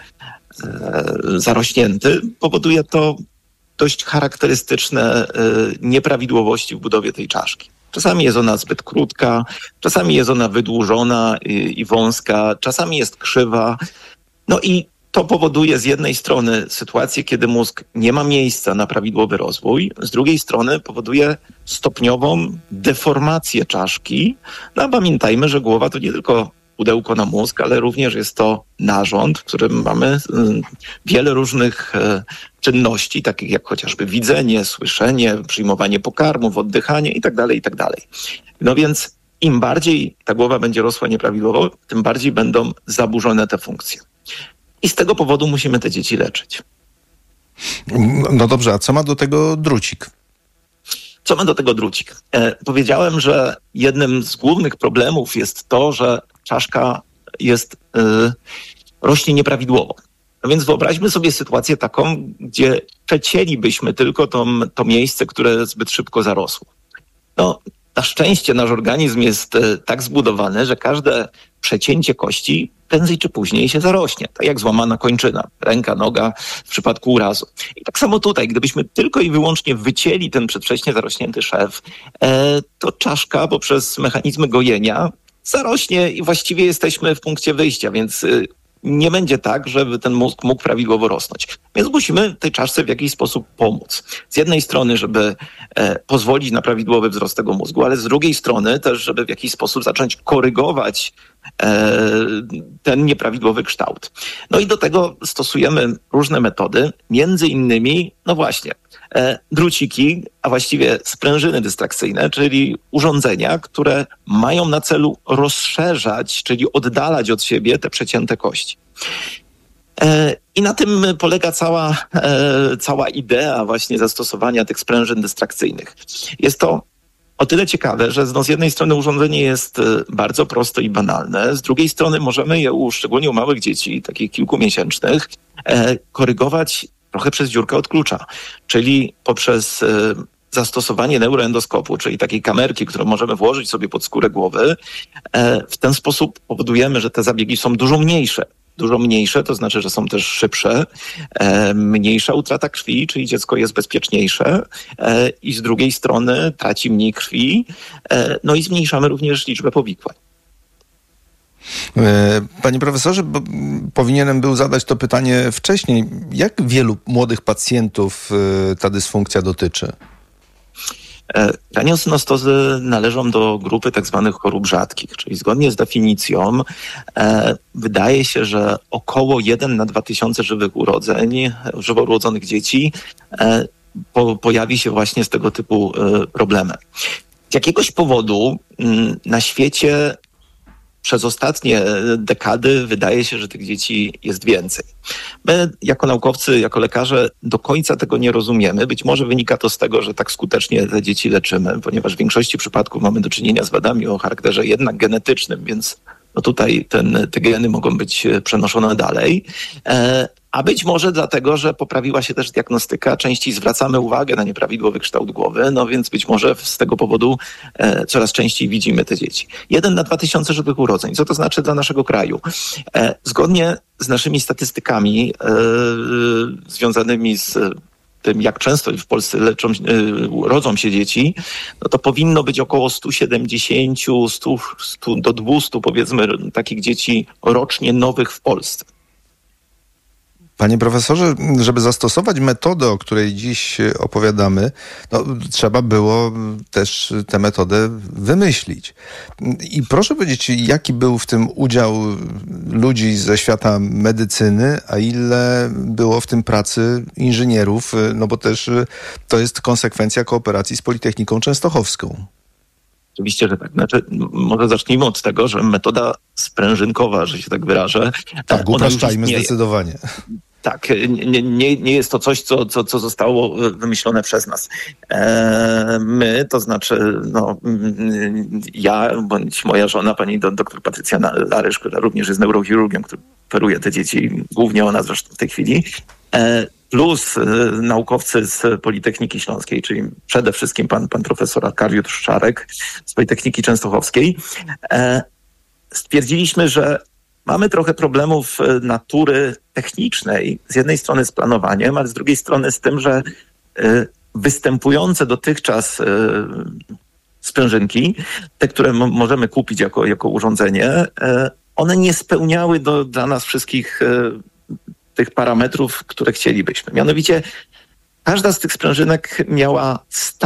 zarośnięty, powoduje to dość charakterystyczne nieprawidłowości w budowie tej czaszki. Czasami jest ona zbyt krótka, czasami jest ona wydłużona i wąska, czasami jest krzywa. No i To powoduje z jednej strony sytuację, kiedy mózg nie ma miejsca na prawidłowy rozwój, z drugiej strony powoduje stopniową deformację czaszki. No a pamiętajmy, że głowa to nie tylko pudełko na mózg, ale również jest to narząd, w którym mamy wiele różnych czynności, takich jak chociażby widzenie, słyszenie, przyjmowanie pokarmów, oddychanie itd., itd. No więc im bardziej ta głowa będzie rosła nieprawidłowo, tym bardziej będą zaburzone te funkcje. I z tego powodu musimy te dzieci leczyć. No dobrze, a co ma do tego drucik? Co ma do tego drucik? Powiedziałem, że jednym z głównych problemów jest to, że czaszka rośnie nieprawidłowo. No więc wyobraźmy sobie sytuację taką, gdzie przecięlibyśmy tylko to miejsce, które zbyt szybko zarosło. No, na szczęście nasz organizm jest tak zbudowany, że każde przecięcie kości prędzej czy później się zarośnie. Tak jak złamana kończyna, ręka, noga w przypadku urazu. I tak samo tutaj, gdybyśmy tylko i wyłącznie wycięli ten przedwcześnie zarośnięty szef, to czaszka poprzez mechanizmy gojenia zarośnie i właściwie jesteśmy w punkcie wyjścia, więc nie będzie tak, żeby ten mózg mógł prawidłowo rosnąć. Więc musimy tej czaszce w jakiś sposób pomóc. Z jednej strony, żeby pozwolić na prawidłowy wzrost tego mózgu, ale z drugiej strony też, żeby w jakiś sposób zacząć korygować ten nieprawidłowy kształt. No i do tego stosujemy różne metody, między innymi, no właśnie, druciki, a właściwie sprężyny dystrakcyjne, czyli urządzenia, które mają na celu rozszerzać, czyli oddalać od siebie te przecięte kości. I na tym polega cała idea właśnie zastosowania tych sprężyn dystrakcyjnych. Jest to o tyle ciekawe, że z jednej strony urządzenie jest bardzo proste i banalne, z drugiej strony możemy je szczególnie u małych dzieci, takich kilkumiesięcznych, korygować trochę przez dziurkę od klucza, czyli poprzez zastosowanie neuroendoskopu, czyli takiej kamerki, którą możemy włożyć sobie pod skórę głowy. W ten sposób powodujemy, że te zabiegi są dużo mniejsze. Dużo mniejsze, to znaczy, że są też szybsze, mniejsza utrata krwi, czyli dziecko jest bezpieczniejsze i z drugiej strony traci mniej krwi, no i zmniejszamy również liczbę powikłań. Panie profesorze, powinienem był zadać to pytanie wcześniej. Jak wielu młodych pacjentów ta dysfunkcja dotyczy? Kraniosynostozy należą do grupy tak zwanych chorób rzadkich, czyli zgodnie z definicją wydaje się, że około 1 na 2000 żywo urodzonych dzieci pojawi się właśnie z tego typu problemem. Z jakiegoś powodu na świecie przez ostatnie dekady wydaje się, że tych dzieci jest więcej. My jako naukowcy, jako lekarze do końca tego nie rozumiemy. Być może wynika to z tego, że tak skutecznie te dzieci leczymy, ponieważ w większości przypadków mamy do czynienia z wadami o charakterze jednak genetycznym, więc no tutaj te geny mogą być przenoszone dalej. A być może dlatego, że poprawiła się też diagnostyka, częściej zwracamy uwagę na nieprawidłowy kształt głowy, no więc być może z tego powodu coraz częściej widzimy te dzieci. 1 na 2000 żywych urodzeń. Co to znaczy dla naszego kraju? Zgodnie z naszymi statystykami związanymi z tym, jak często w Polsce rodzą się dzieci, no to powinno być około 170, 100 do 200 powiedzmy takich dzieci rocznie nowych w Polsce. Panie profesorze, żeby zastosować metodę, o której dziś opowiadamy, no, trzeba było też tę metodę wymyślić. I proszę powiedzieć, jaki był w tym udział ludzi ze świata medycyny, a ile było w tym pracy inżynierów, no bo też to jest konsekwencja kooperacji z Politechniką Częstochowską. Oczywiście, że tak. Znaczy, może zacznijmy od tego, że metoda sprężynkowa, że się tak wyrażę. Tak, upraszczajmy zdecydowanie. Tak, nie jest to coś, co zostało wymyślone przez nas. My, to znaczy ja bądź moja żona, pani doktor Patrycja Larysz, która również jest neurochirurgiem, który operuje te dzieci, głównie ona zresztą w tej chwili, plus naukowcy z Politechniki Śląskiej, czyli przede wszystkim pan profesor Arkadiusz Szarek z Politechniki Częstochowskiej, stwierdziliśmy, że mamy trochę problemów natury technicznej, z jednej strony z planowaniem, ale z drugiej strony z tym, że występujące dotychczas sprężynki, te, które możemy kupić jako urządzenie, one nie spełniały dla nas wszystkich tych parametrów, które chcielibyśmy. Mianowicie każda z tych sprężynek miała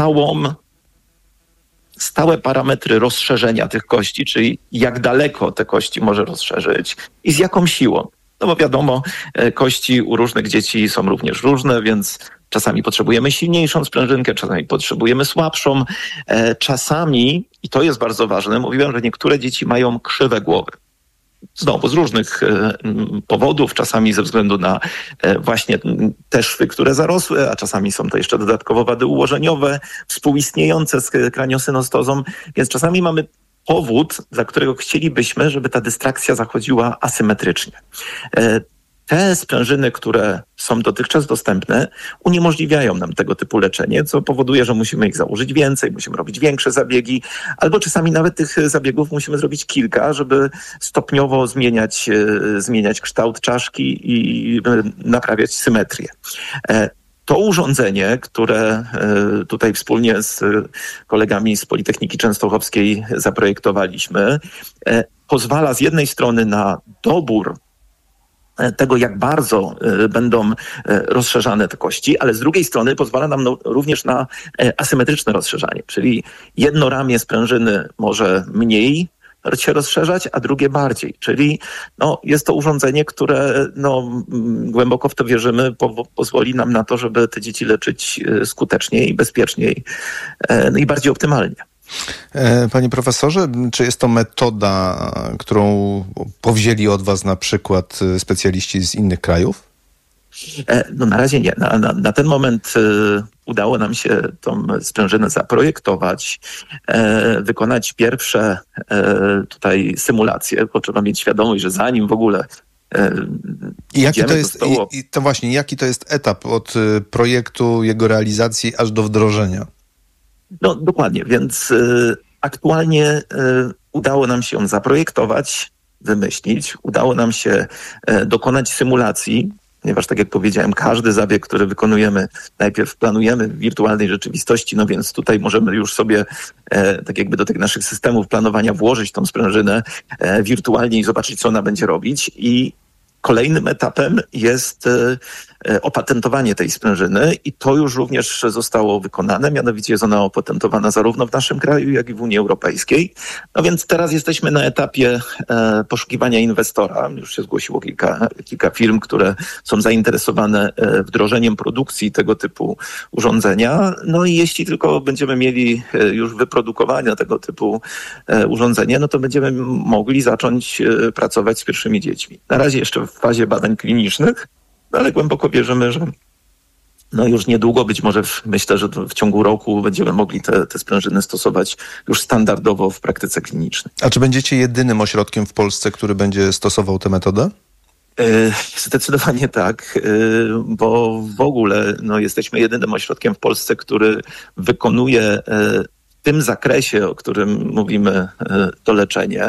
stałe parametry rozszerzenia tych kości, czyli jak daleko te kości może rozszerzyć i z jaką siłą. No bo wiadomo, kości u różnych dzieci są również różne, więc czasami potrzebujemy silniejszą sprężynkę, czasami potrzebujemy słabszą. Czasami, i to jest bardzo ważne, mówiłem, że niektóre dzieci mają krzywe głowy. Znowu z różnych powodów, czasami ze względu na właśnie te szwy, które zarosły, a czasami są to jeszcze dodatkowo wady ułożeniowe, współistniejące z kraniosynostozą, więc czasami mamy powód, dla którego chcielibyśmy, żeby ta dystrakcja zachodziła asymetrycznie. Te sprężyny, które są dotychczas dostępne, uniemożliwiają nam tego typu leczenie, co powoduje, że musimy ich założyć więcej, musimy robić większe zabiegi, albo czasami nawet tych zabiegów musimy zrobić kilka, żeby stopniowo zmieniać kształt czaszki i naprawiać symetrię. To urządzenie, które tutaj wspólnie z kolegami z Politechniki Częstochowskiej zaprojektowaliśmy, pozwala z jednej strony na dobór tego, jak bardzo będą rozszerzane te kości, ale z drugiej strony pozwala nam również na asymetryczne rozszerzanie, czyli jedno ramię sprężyny może mniej się rozszerzać, a drugie bardziej. Czyli jest to urządzenie, które głęboko w to wierzymy, pozwoli nam na to, żeby te dzieci leczyć skuteczniej, bezpieczniej i bardziej optymalnie. Panie profesorze, czy jest to metoda, którą powzięli od was na przykład specjaliści z innych krajów? Na razie nie. Na ten moment udało nam się tą sprężynę zaprojektować, wykonać pierwsze tutaj symulacje, bo trzeba mieć świadomość, że zanim w ogóle jaki to jest etap od projektu, jego realizacji aż do wdrożenia? No dokładnie, więc aktualnie udało nam się ją zaprojektować, wymyślić, udało nam się dokonać symulacji, ponieważ tak jak powiedziałem, każdy zabieg, który wykonujemy, najpierw planujemy w wirtualnej rzeczywistości, no więc tutaj możemy już sobie tak jakby do tych naszych systemów planowania włożyć tą sprężynę wirtualnie i zobaczyć, co ona będzie robić. I kolejnym etapem jest opatentowanie tej sprężyny i to już również zostało wykonane, mianowicie jest ona opatentowana zarówno w naszym kraju, jak i w Unii Europejskiej. No więc teraz jesteśmy na etapie poszukiwania inwestora. Już się zgłosiło kilka firm, które są zainteresowane wdrożeniem produkcji tego typu urządzenia. No i jeśli tylko będziemy mieli już wyprodukowane tego typu urządzenie, no to będziemy mogli zacząć pracować z pierwszymi dziećmi. Na razie jeszcze w fazie badań klinicznych, ale głęboko wierzymy, że już niedługo, być może myślę, że w ciągu roku będziemy mogli te sprężyny stosować już standardowo w praktyce klinicznej. A czy będziecie jedynym ośrodkiem w Polsce, który będzie stosował tę metodę? Zdecydowanie tak, bo w ogóle jesteśmy jedynym ośrodkiem w Polsce, który wykonuje w tym zakresie, o którym mówimy, to leczenie.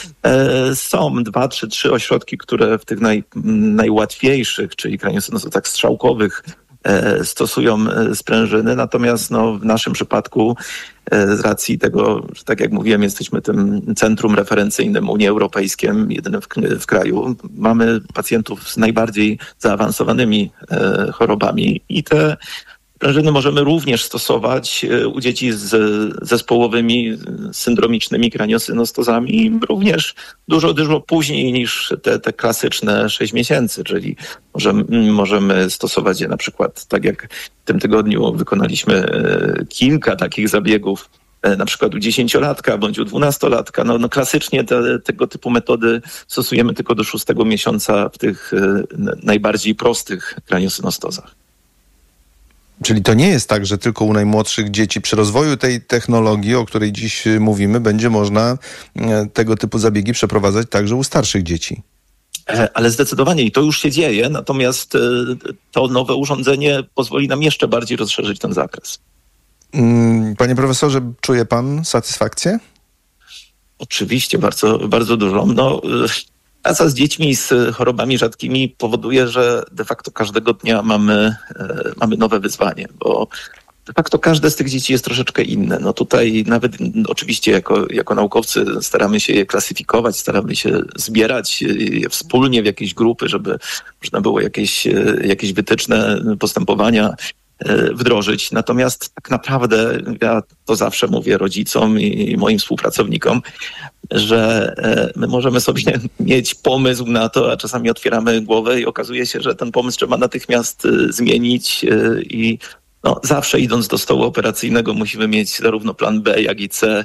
Są 2, 3 ośrodki, które w tych najłatwiejszych, czyli kraniosynostozach strzałkowych stosują sprężyny, kraniosynostozach, natomiast w naszym przypadku z racji tego, że tak jak mówiłem, jesteśmy tym centrum referencyjnym Unii Europejskiej, jedynym w kraju. Mamy pacjentów z najbardziej zaawansowanymi chorobami i te sprężyny możemy również stosować u dzieci z zespołowymi syndromicznymi kraniosynostozami, również dużo później niż te klasyczne 6 miesięcy, czyli możemy stosować je na przykład, tak jak w tym tygodniu wykonaliśmy kilka takich zabiegów, na przykład u 10-latka bądź u 12-latka. Klasycznie tego typu metody stosujemy tylko do 6 miesiąca w tych najbardziej prostych kraniosynostozach. Czyli to nie jest tak, że tylko u najmłodszych dzieci przy rozwoju tej technologii, o której dziś mówimy, będzie można tego typu zabiegi przeprowadzać także u starszych dzieci. Ale zdecydowanie i to już się dzieje, natomiast to nowe urządzenie pozwoli nam jeszcze bardziej rozszerzyć ten zakres. Panie profesorze, czuje pan satysfakcję? Oczywiście, bardzo, bardzo dużą. Praca z dziećmi z chorobami rzadkimi powoduje, że de facto każdego dnia mamy nowe wyzwanie, bo de facto każde z tych dzieci jest troszeczkę inne. No tutaj nawet oczywiście jako naukowcy staramy się je klasyfikować, staramy się zbierać je wspólnie w jakieś grupy, żeby można było jakieś wytyczne postępowania wdrożyć. Natomiast tak naprawdę ja to zawsze mówię rodzicom i moim współpracownikom, że my możemy sobie mieć pomysł na to, a czasami otwieramy głowę i okazuje się, że ten pomysł trzeba natychmiast zmienić i zawsze idąc do stołu operacyjnego musimy mieć zarówno plan B, jak i C,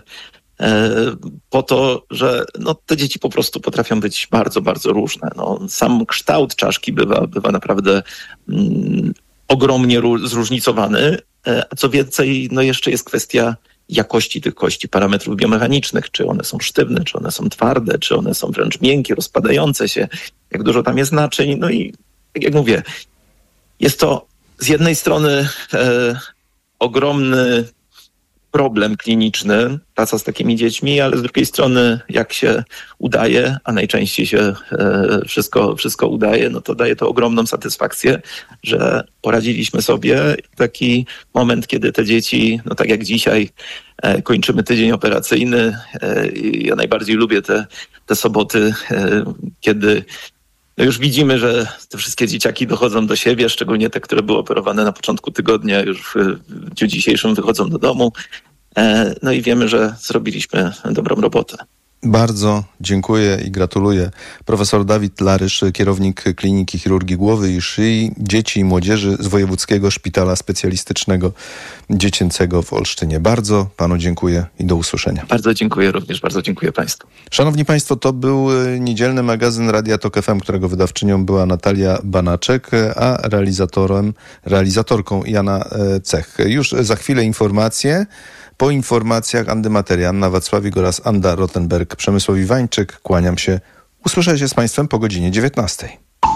po to, że te dzieci po prostu potrafią być bardzo, bardzo różne. Sam kształt czaszki bywa naprawdę ogromnie zróżnicowany, a co więcej, jeszcze jest kwestia jakości tych kości, parametrów biomechanicznych, czy one są sztywne, czy one są twarde, czy one są wręcz miękkie, rozpadające się, jak dużo tam jest naczyń. No i tak jak mówię, jest to z jednej strony ogromny problem kliniczny, praca z takimi dziećmi, ale z drugiej strony jak się udaje, a najczęściej się wszystko udaje, to daje to ogromną satysfakcję, że poradziliśmy sobie. Taki moment, kiedy te dzieci, tak jak dzisiaj, kończymy tydzień operacyjny. Ja najbardziej lubię te soboty, kiedy już widzimy, że te wszystkie dzieciaki dochodzą do siebie, szczególnie te, które były operowane na początku tygodnia, już w dniu dzisiejszym wychodzą do domu. I wiemy, że zrobiliśmy dobrą robotę. Bardzo dziękuję i gratuluję. Profesor Dawid Larysz, kierownik Kliniki Chirurgii Głowy i Szyi Dzieci i Młodzieży z Wojewódzkiego Szpitala Specjalistycznego Dziecięcego w Olsztynie. Bardzo panu dziękuję i do usłyszenia. Bardzo dziękuję również, bardzo dziękuję państwu. Szanowni państwo, to był niedzielny magazyn Radia Tok FM, którego wydawczynią była Natalia Banaczek, a realizatorką Jana Cech. Już za chwilę informacje. Po informacjach Andymateria, Anna Wacławik oraz Anda Rottenberg, Przemysław Iwańczyk. Kłaniam się. Usłyszę się z państwem po godzinie 19.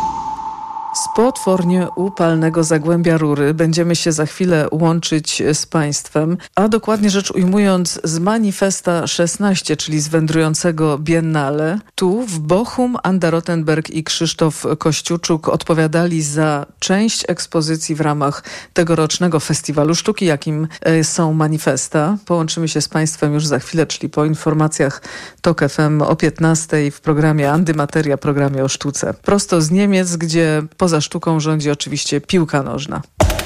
Z potwornie upalnego Zagłębia Rury będziemy się za chwilę łączyć z państwem, a dokładnie rzecz ujmując z Manifesta 16, czyli z wędrującego Biennale. Tu w Bochum Anda Rottenberg i Krzysztof Kościuczuk odpowiadali za część ekspozycji w ramach tegorocznego Festiwalu Sztuki, jakim są Manifesta. Połączymy się z państwem już za chwilę, czyli po informacjach TOK FM o 15 w programie Andymateria, programie o sztuce. Prosto z Niemiec, gdzie poza sztuką rządzi oczywiście piłka nożna.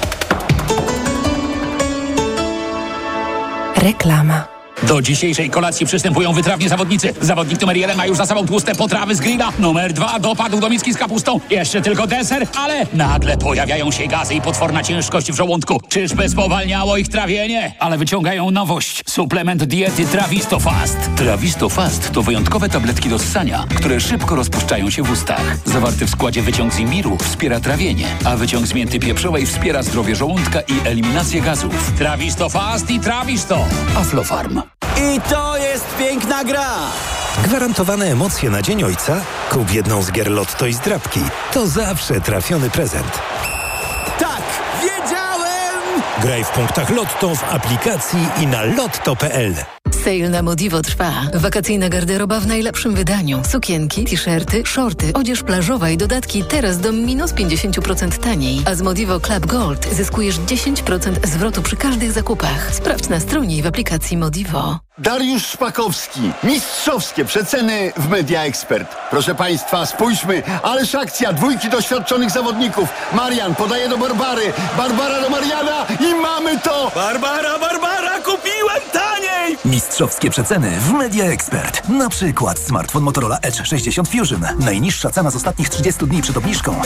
Reklama. Do dzisiejszej kolacji przystępują wytrawni zawodnicy. Zawodnik numer 1 ma już za sobą tłuste potrawy z grilla. Numer 2 dopadł do miski z kapustą. Jeszcze tylko deser, ale nagle pojawiają się gazy i potworna ciężkość w żołądku. Czyżby spowalniało ich trawienie? Ale wyciągają nowość. Suplement diety Trawisto Fast. Trawisto Fast to wyjątkowe tabletki do ssania, które szybko rozpuszczają się w ustach. Zawarty w składzie wyciąg z imbiru wspiera trawienie, a wyciąg z mięty pieprzowej wspiera zdrowie żołądka i eliminację gazów. Trawisto Fast i Trawisto. Aflofarm. I to jest piękna gra! Gwarantowane emocje na Dzień Ojca? Kup jedną z gier Lotto i zdrabki. To zawsze trafiony prezent. Tak! Wiedziałem! Graj w punktach Lotto w aplikacji i na lotto.pl. Sale na Modivo trwa. Wakacyjna garderoba w najlepszym wydaniu. Sukienki, t-shirty, shorty, odzież plażowa i dodatki teraz do minus 50% taniej. A z Modivo Club Gold zyskujesz 10% zwrotu przy każdych zakupach. Sprawdź na stronie i w aplikacji Modivo. Dariusz Szpakowski. Mistrzowskie przeceny w Media Expert. Proszę państwa, spójrzmy. Ależ akcja. Dwójki doświadczonych zawodników. Marian podaje do Barbary. Barbara do Mariana i mamy to! Barbara, kupiłem taniej! Mistrzowskie przeceny w Media Expert. Na przykład smartfon Motorola Edge 60 Fusion. Najniższa cena z ostatnich 30 dni przed obniżką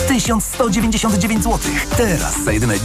1199 zł. Teraz za jedyne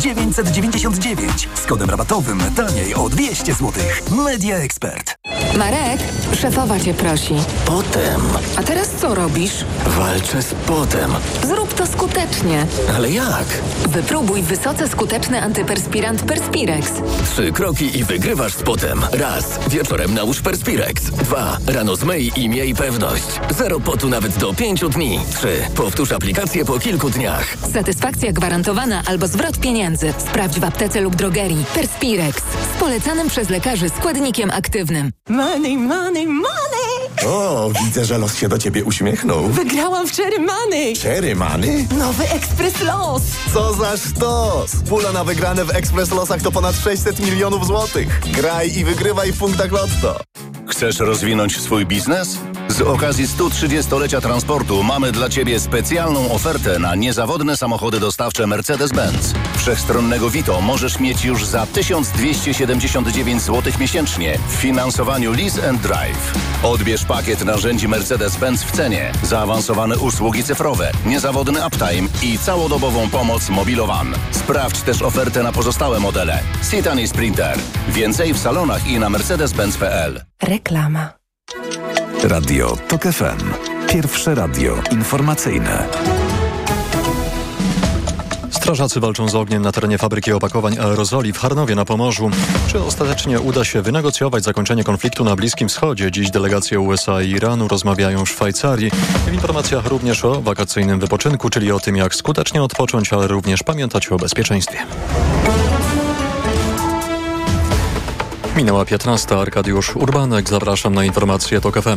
999. Z kodem rabatowym taniej o 200 zł. Media Expert. Marek, szefowa cię prosi. Potem. A teraz co robisz? Walczę z potem. Zrób to skutecznie. Ale jak? Wypróbuj wysoce skuteczny antyperspirant Perspirex. 3 kroki i wygrywasz z potem. Raz. Wieczorem nałóż Perspirex. 2. Rano zmyj i miej pewność. 0 potu nawet do 5 dni. 3. Powtórz aplikację po kilku dniach. Satysfakcja gwarantowana albo zwrot pieniędzy. Sprawdź w aptece lub drogerii. Perspirex. Z polecanym przez lekarzy składnikiem aktywnym. Money, money, money! O, widzę, że los się do ciebie uśmiechnął. Wygrałam w Cherry Money. Cherry Money? Nowy Ekspres Los. Co za sztos! Pula na wygrane w Ekspres Losach to ponad 600 milionów złotych. Graj i wygrywaj w punktach Lotto. Chcesz rozwinąć swój biznes? Z okazji 130-lecia transportu mamy dla Ciebie specjalną ofertę na niezawodne samochody dostawcze Mercedes-Benz. Wszechstronnego Vito możesz mieć już za 1279 zł miesięcznie w finansowaniu Lease and Drive. Odbierz pakiet narzędzi Mercedes-Benz w cenie, zaawansowane usługi cyfrowe, niezawodny uptime i całodobową pomoc Mobilowan. Sprawdź też ofertę na pozostałe modele. Citan i Sprinter. Więcej w salonach i na mercedes-benz.pl. Reklama. Radio TOK FM. Pierwsze radio informacyjne. Strażacy walczą z ogniem na terenie fabryki opakowań aerozoli w Charnowie na Pomorzu. Czy ostatecznie uda się wynegocjować zakończenie konfliktu na Bliskim Wschodzie? Dziś delegacje USA i Iranu rozmawiają w Szwajcarii. W informacjach również o wakacyjnym wypoczynku, czyli o tym, jak skutecznie odpocząć, ale również pamiętać o bezpieczeństwie. Minęła 15. Arkadiusz Urbanek. Zapraszam na informacje TOK FM.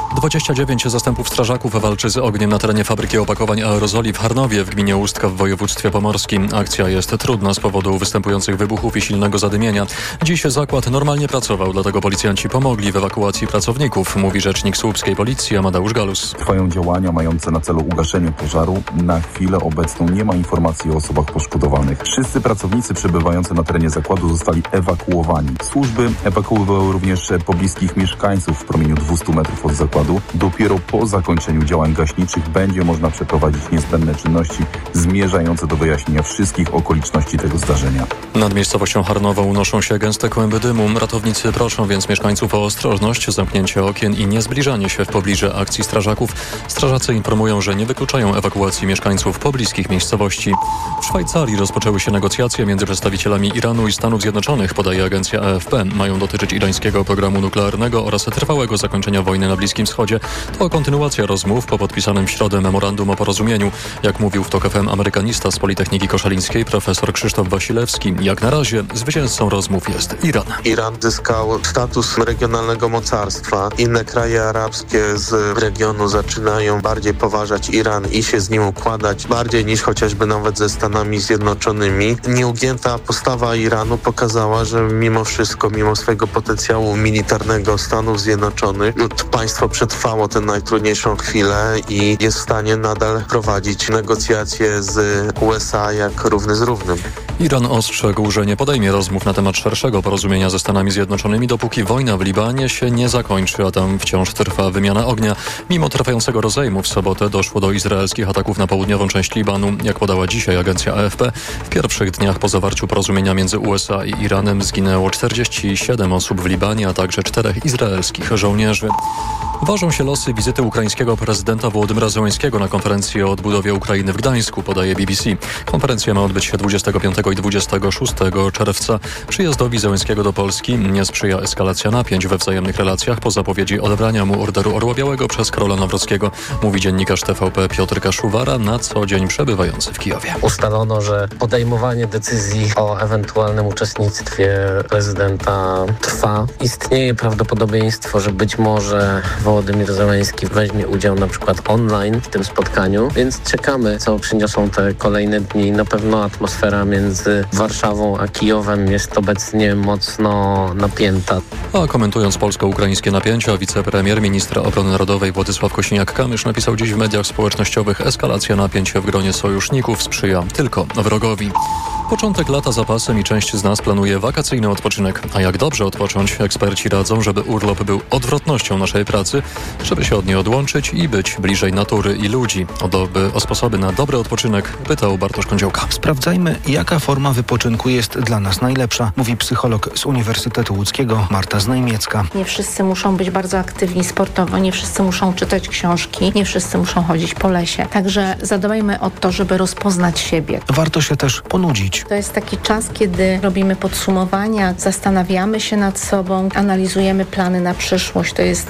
29 zastępów strażaków walczy z ogniem na terenie fabryki opakowań aerozoli w Charnowie w gminie Ustka w województwie pomorskim. Akcja jest trudna z powodu występujących wybuchów i silnego zadymienia. Dziś zakład normalnie pracował, dlatego policjanci pomogli w ewakuacji pracowników, mówi rzecznik słupskiej policji Amadeusz Galus. Trwają działania mające na celu ugaszenie pożaru. Na chwilę obecną nie ma informacji o osobach poszkodowanych. Wszyscy pracownicy przebywający na terenie zakładu zostali ewakuowani. Służby ewakuowały również pobliskich mieszkańców w promieniu 200 metrów od zakładu. Dopiero po zakończeniu działań gaśniczych będzie można przeprowadzić niezbędne czynności zmierzające do wyjaśnienia wszystkich okoliczności tego zdarzenia. Nad miejscowością Charnowo unoszą się gęste kłęby dymu. Ratownicy proszą więc mieszkańców o ostrożność, zamknięcie okien i niezbliżanie się w pobliże akcji strażaków. Strażacy informują, że nie wykluczają ewakuacji mieszkańców pobliskich miejscowości. W Szwajcarii rozpoczęły się negocjacje między przedstawicielami Iranu i Stanów Zjednoczonych, podaje agencja AFP. Mają dotyczyć irańskiego programu nuklearnego oraz trwałego zakończenia wojny na Bliskim Wschodzie. To kontynuacja rozmów po podpisanym w środę memorandum o porozumieniu. Jak mówił w TOK FM amerykanista z Politechniki Koszalińskiej profesor Krzysztof Wasilewski, jak na razie zwycięzcą rozmów jest Iran. Iran zyskał status regionalnego mocarstwa. Inne kraje arabskie z regionu zaczynają bardziej poważać Iran i się z nim układać, bardziej niż chociażby nawet ze Stanami Zjednoczonymi. Nieugięta postawa Iranu pokazała, że mimo wszystko, mimo swojego potencjału militarnego Stanów Zjednoczonych, państwo przetrwało tę najtrudniejszą chwilę i jest w stanie nadal prowadzić negocjacje z USA jak równy z równym. Iran ostrzegł, że nie podejmie rozmów na temat szerszego porozumienia ze Stanami Zjednoczonymi, dopóki wojna w Libanie się nie zakończy, a tam wciąż trwa wymiana ognia. Mimo trwającego rozejmu w sobotę doszło do izraelskich ataków na południową część Libanu. Jak podała dzisiaj agencja AFP, w pierwszych dniach po zawarciu porozumienia między USA i Iranem zginęło 47 osób w Libanie, a także 4 izraelskich żołnierzy. Ważą się losy wizyty ukraińskiego prezydenta Wołodymyra Zełenskiego na konferencji o odbudowie Ukrainy w Gdańsku, podaje BBC. Konferencja ma odbyć się 25 i 26 czerwca. Przyjazdowi Zełenskiego do Polski nie sprzyja eskalacja napięć we wzajemnych relacjach po zapowiedzi odebrania mu Orderu Orła Białego przez Karola Nawrockiego, mówi dziennikarz TVP Piotr Kaszuwara, na co dzień przebywający w Kijowie. Ustalono, że podejmowanie decyzji o ewentualnym uczestnictwie prezydenta trwa. Istnieje prawdopodobieństwo, że być może Wołodymyr Zełenski weźmie udział na przykład online w tym spotkaniu, więc czekamy, co przyniosą te kolejne dni. Na pewno atmosfera między Warszawą a Kijowem jest obecnie mocno napięta. A komentując polsko-ukraińskie napięcia, wicepremier, minister obrony narodowej Władysław Kosiniak-Kamysz napisał dziś w mediach społecznościowych: eskalacja napięć w gronie sojuszników sprzyja tylko wrogowi. Początek lata za pasem i część z nas planuje wakacyjny odpoczynek. A jak dobrze odpocząć? Eksperci radzą, żeby urlop był odwrotnością naszej pracy, żeby się od niej odłączyć i być bliżej natury i ludzi. O sposoby na dobry odpoczynek pytał Bartosz Kądziołka. Sprawdzajmy, jaka forma wypoczynku jest dla nas najlepsza, mówi psycholog z Uniwersytetu Łódzkiego Marta Znajmiecka. Nie wszyscy muszą być bardzo aktywni sportowo, nie wszyscy muszą czytać książki, nie wszyscy muszą chodzić po lesie. Także zadbajmy o to, żeby rozpoznać siebie. Warto się też ponudzić. To jest taki czas, kiedy robimy podsumowania, zastanawiamy się nad sobą, analizujemy plany na przyszłość. To jest czas, który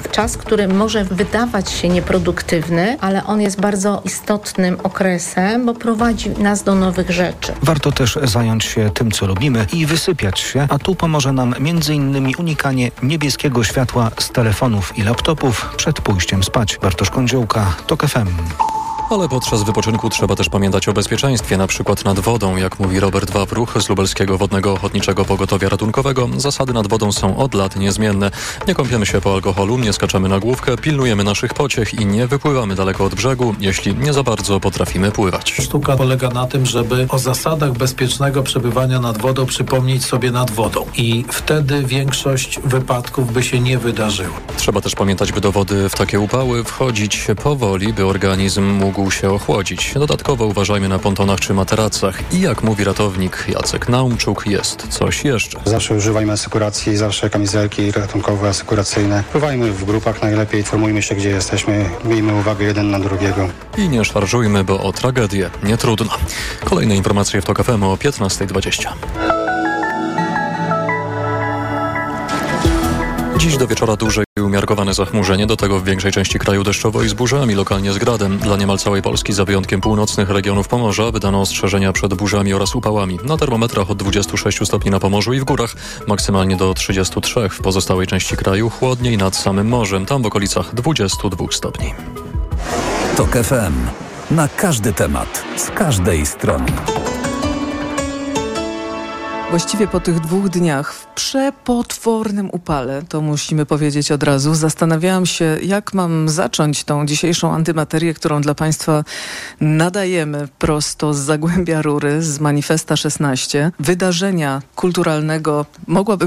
który może wydawać się nieproduktywny, ale on jest bardzo istotnym okresem, bo prowadzi nas do nowych rzeczy. Warto też zająć się tym, co lubimy i wysypiać się, a tu pomoże nam m.in. unikanie niebieskiego światła z telefonów i laptopów przed pójściem spać. Bartosz Kądziołka, TOK FM. Ale podczas wypoczynku trzeba też pamiętać o bezpieczeństwie, na przykład nad wodą. Jak mówi Robert Wawruch z Lubelskiego Wodnego Ochotniczego Pogotowia Ratunkowego, zasady nad wodą są od lat niezmienne. Nie kąpiemy się po alkoholu, nie skaczemy na główkę, pilnujemy naszych pociech i nie wypływamy daleko od brzegu, jeśli nie za bardzo potrafimy pływać. Sztuka polega na tym, żeby o zasadach bezpiecznego przebywania nad wodą przypomnieć sobie nad wodą. I wtedy większość wypadków by się nie wydarzyło. Trzeba też pamiętać, by do wody w takie upały wchodzić powoli, by organizm mógł się ochłodzić. Dodatkowo uważajmy na pontonach czy materacach. I jak mówi ratownik Jacek Naumczuk, jest coś jeszcze. Zawsze używajmy asekuracji, zawsze kamizelki ratunkowe, asekuracyjne. Pływajmy w grupach najlepiej, informujmy się, gdzie jesteśmy, miejmy uwagę jeden na drugiego. I nie szarżujmy, bo o tragedię nie trudno. Kolejne informacje w TOK FM o 15:20. Dziś do wieczora duże i umiarkowane zachmurzenie, do tego w większej części kraju deszczowo i z burzami, lokalnie z gradem. Dla niemal całej Polski, za wyjątkiem północnych regionów Pomorza, wydano ostrzeżenia przed burzami oraz upałami. Na termometrach od 26 stopni na Pomorzu i w górach, maksymalnie do 33. W pozostałej części kraju chłodniej nad samym morzem, tam w okolicach 22 stopni. TOK FM. Na każdy temat, z każdej strony. Właściwie po tych 2 dniach w przepotwornym upale, to musimy powiedzieć od razu, zastanawiałam się, jak mam zacząć tą dzisiejszą antymaterię, którą dla Państwa nadajemy prosto z Zagłębia Rury, z Manifesta 16, wydarzenia kulturalnego, mogłabym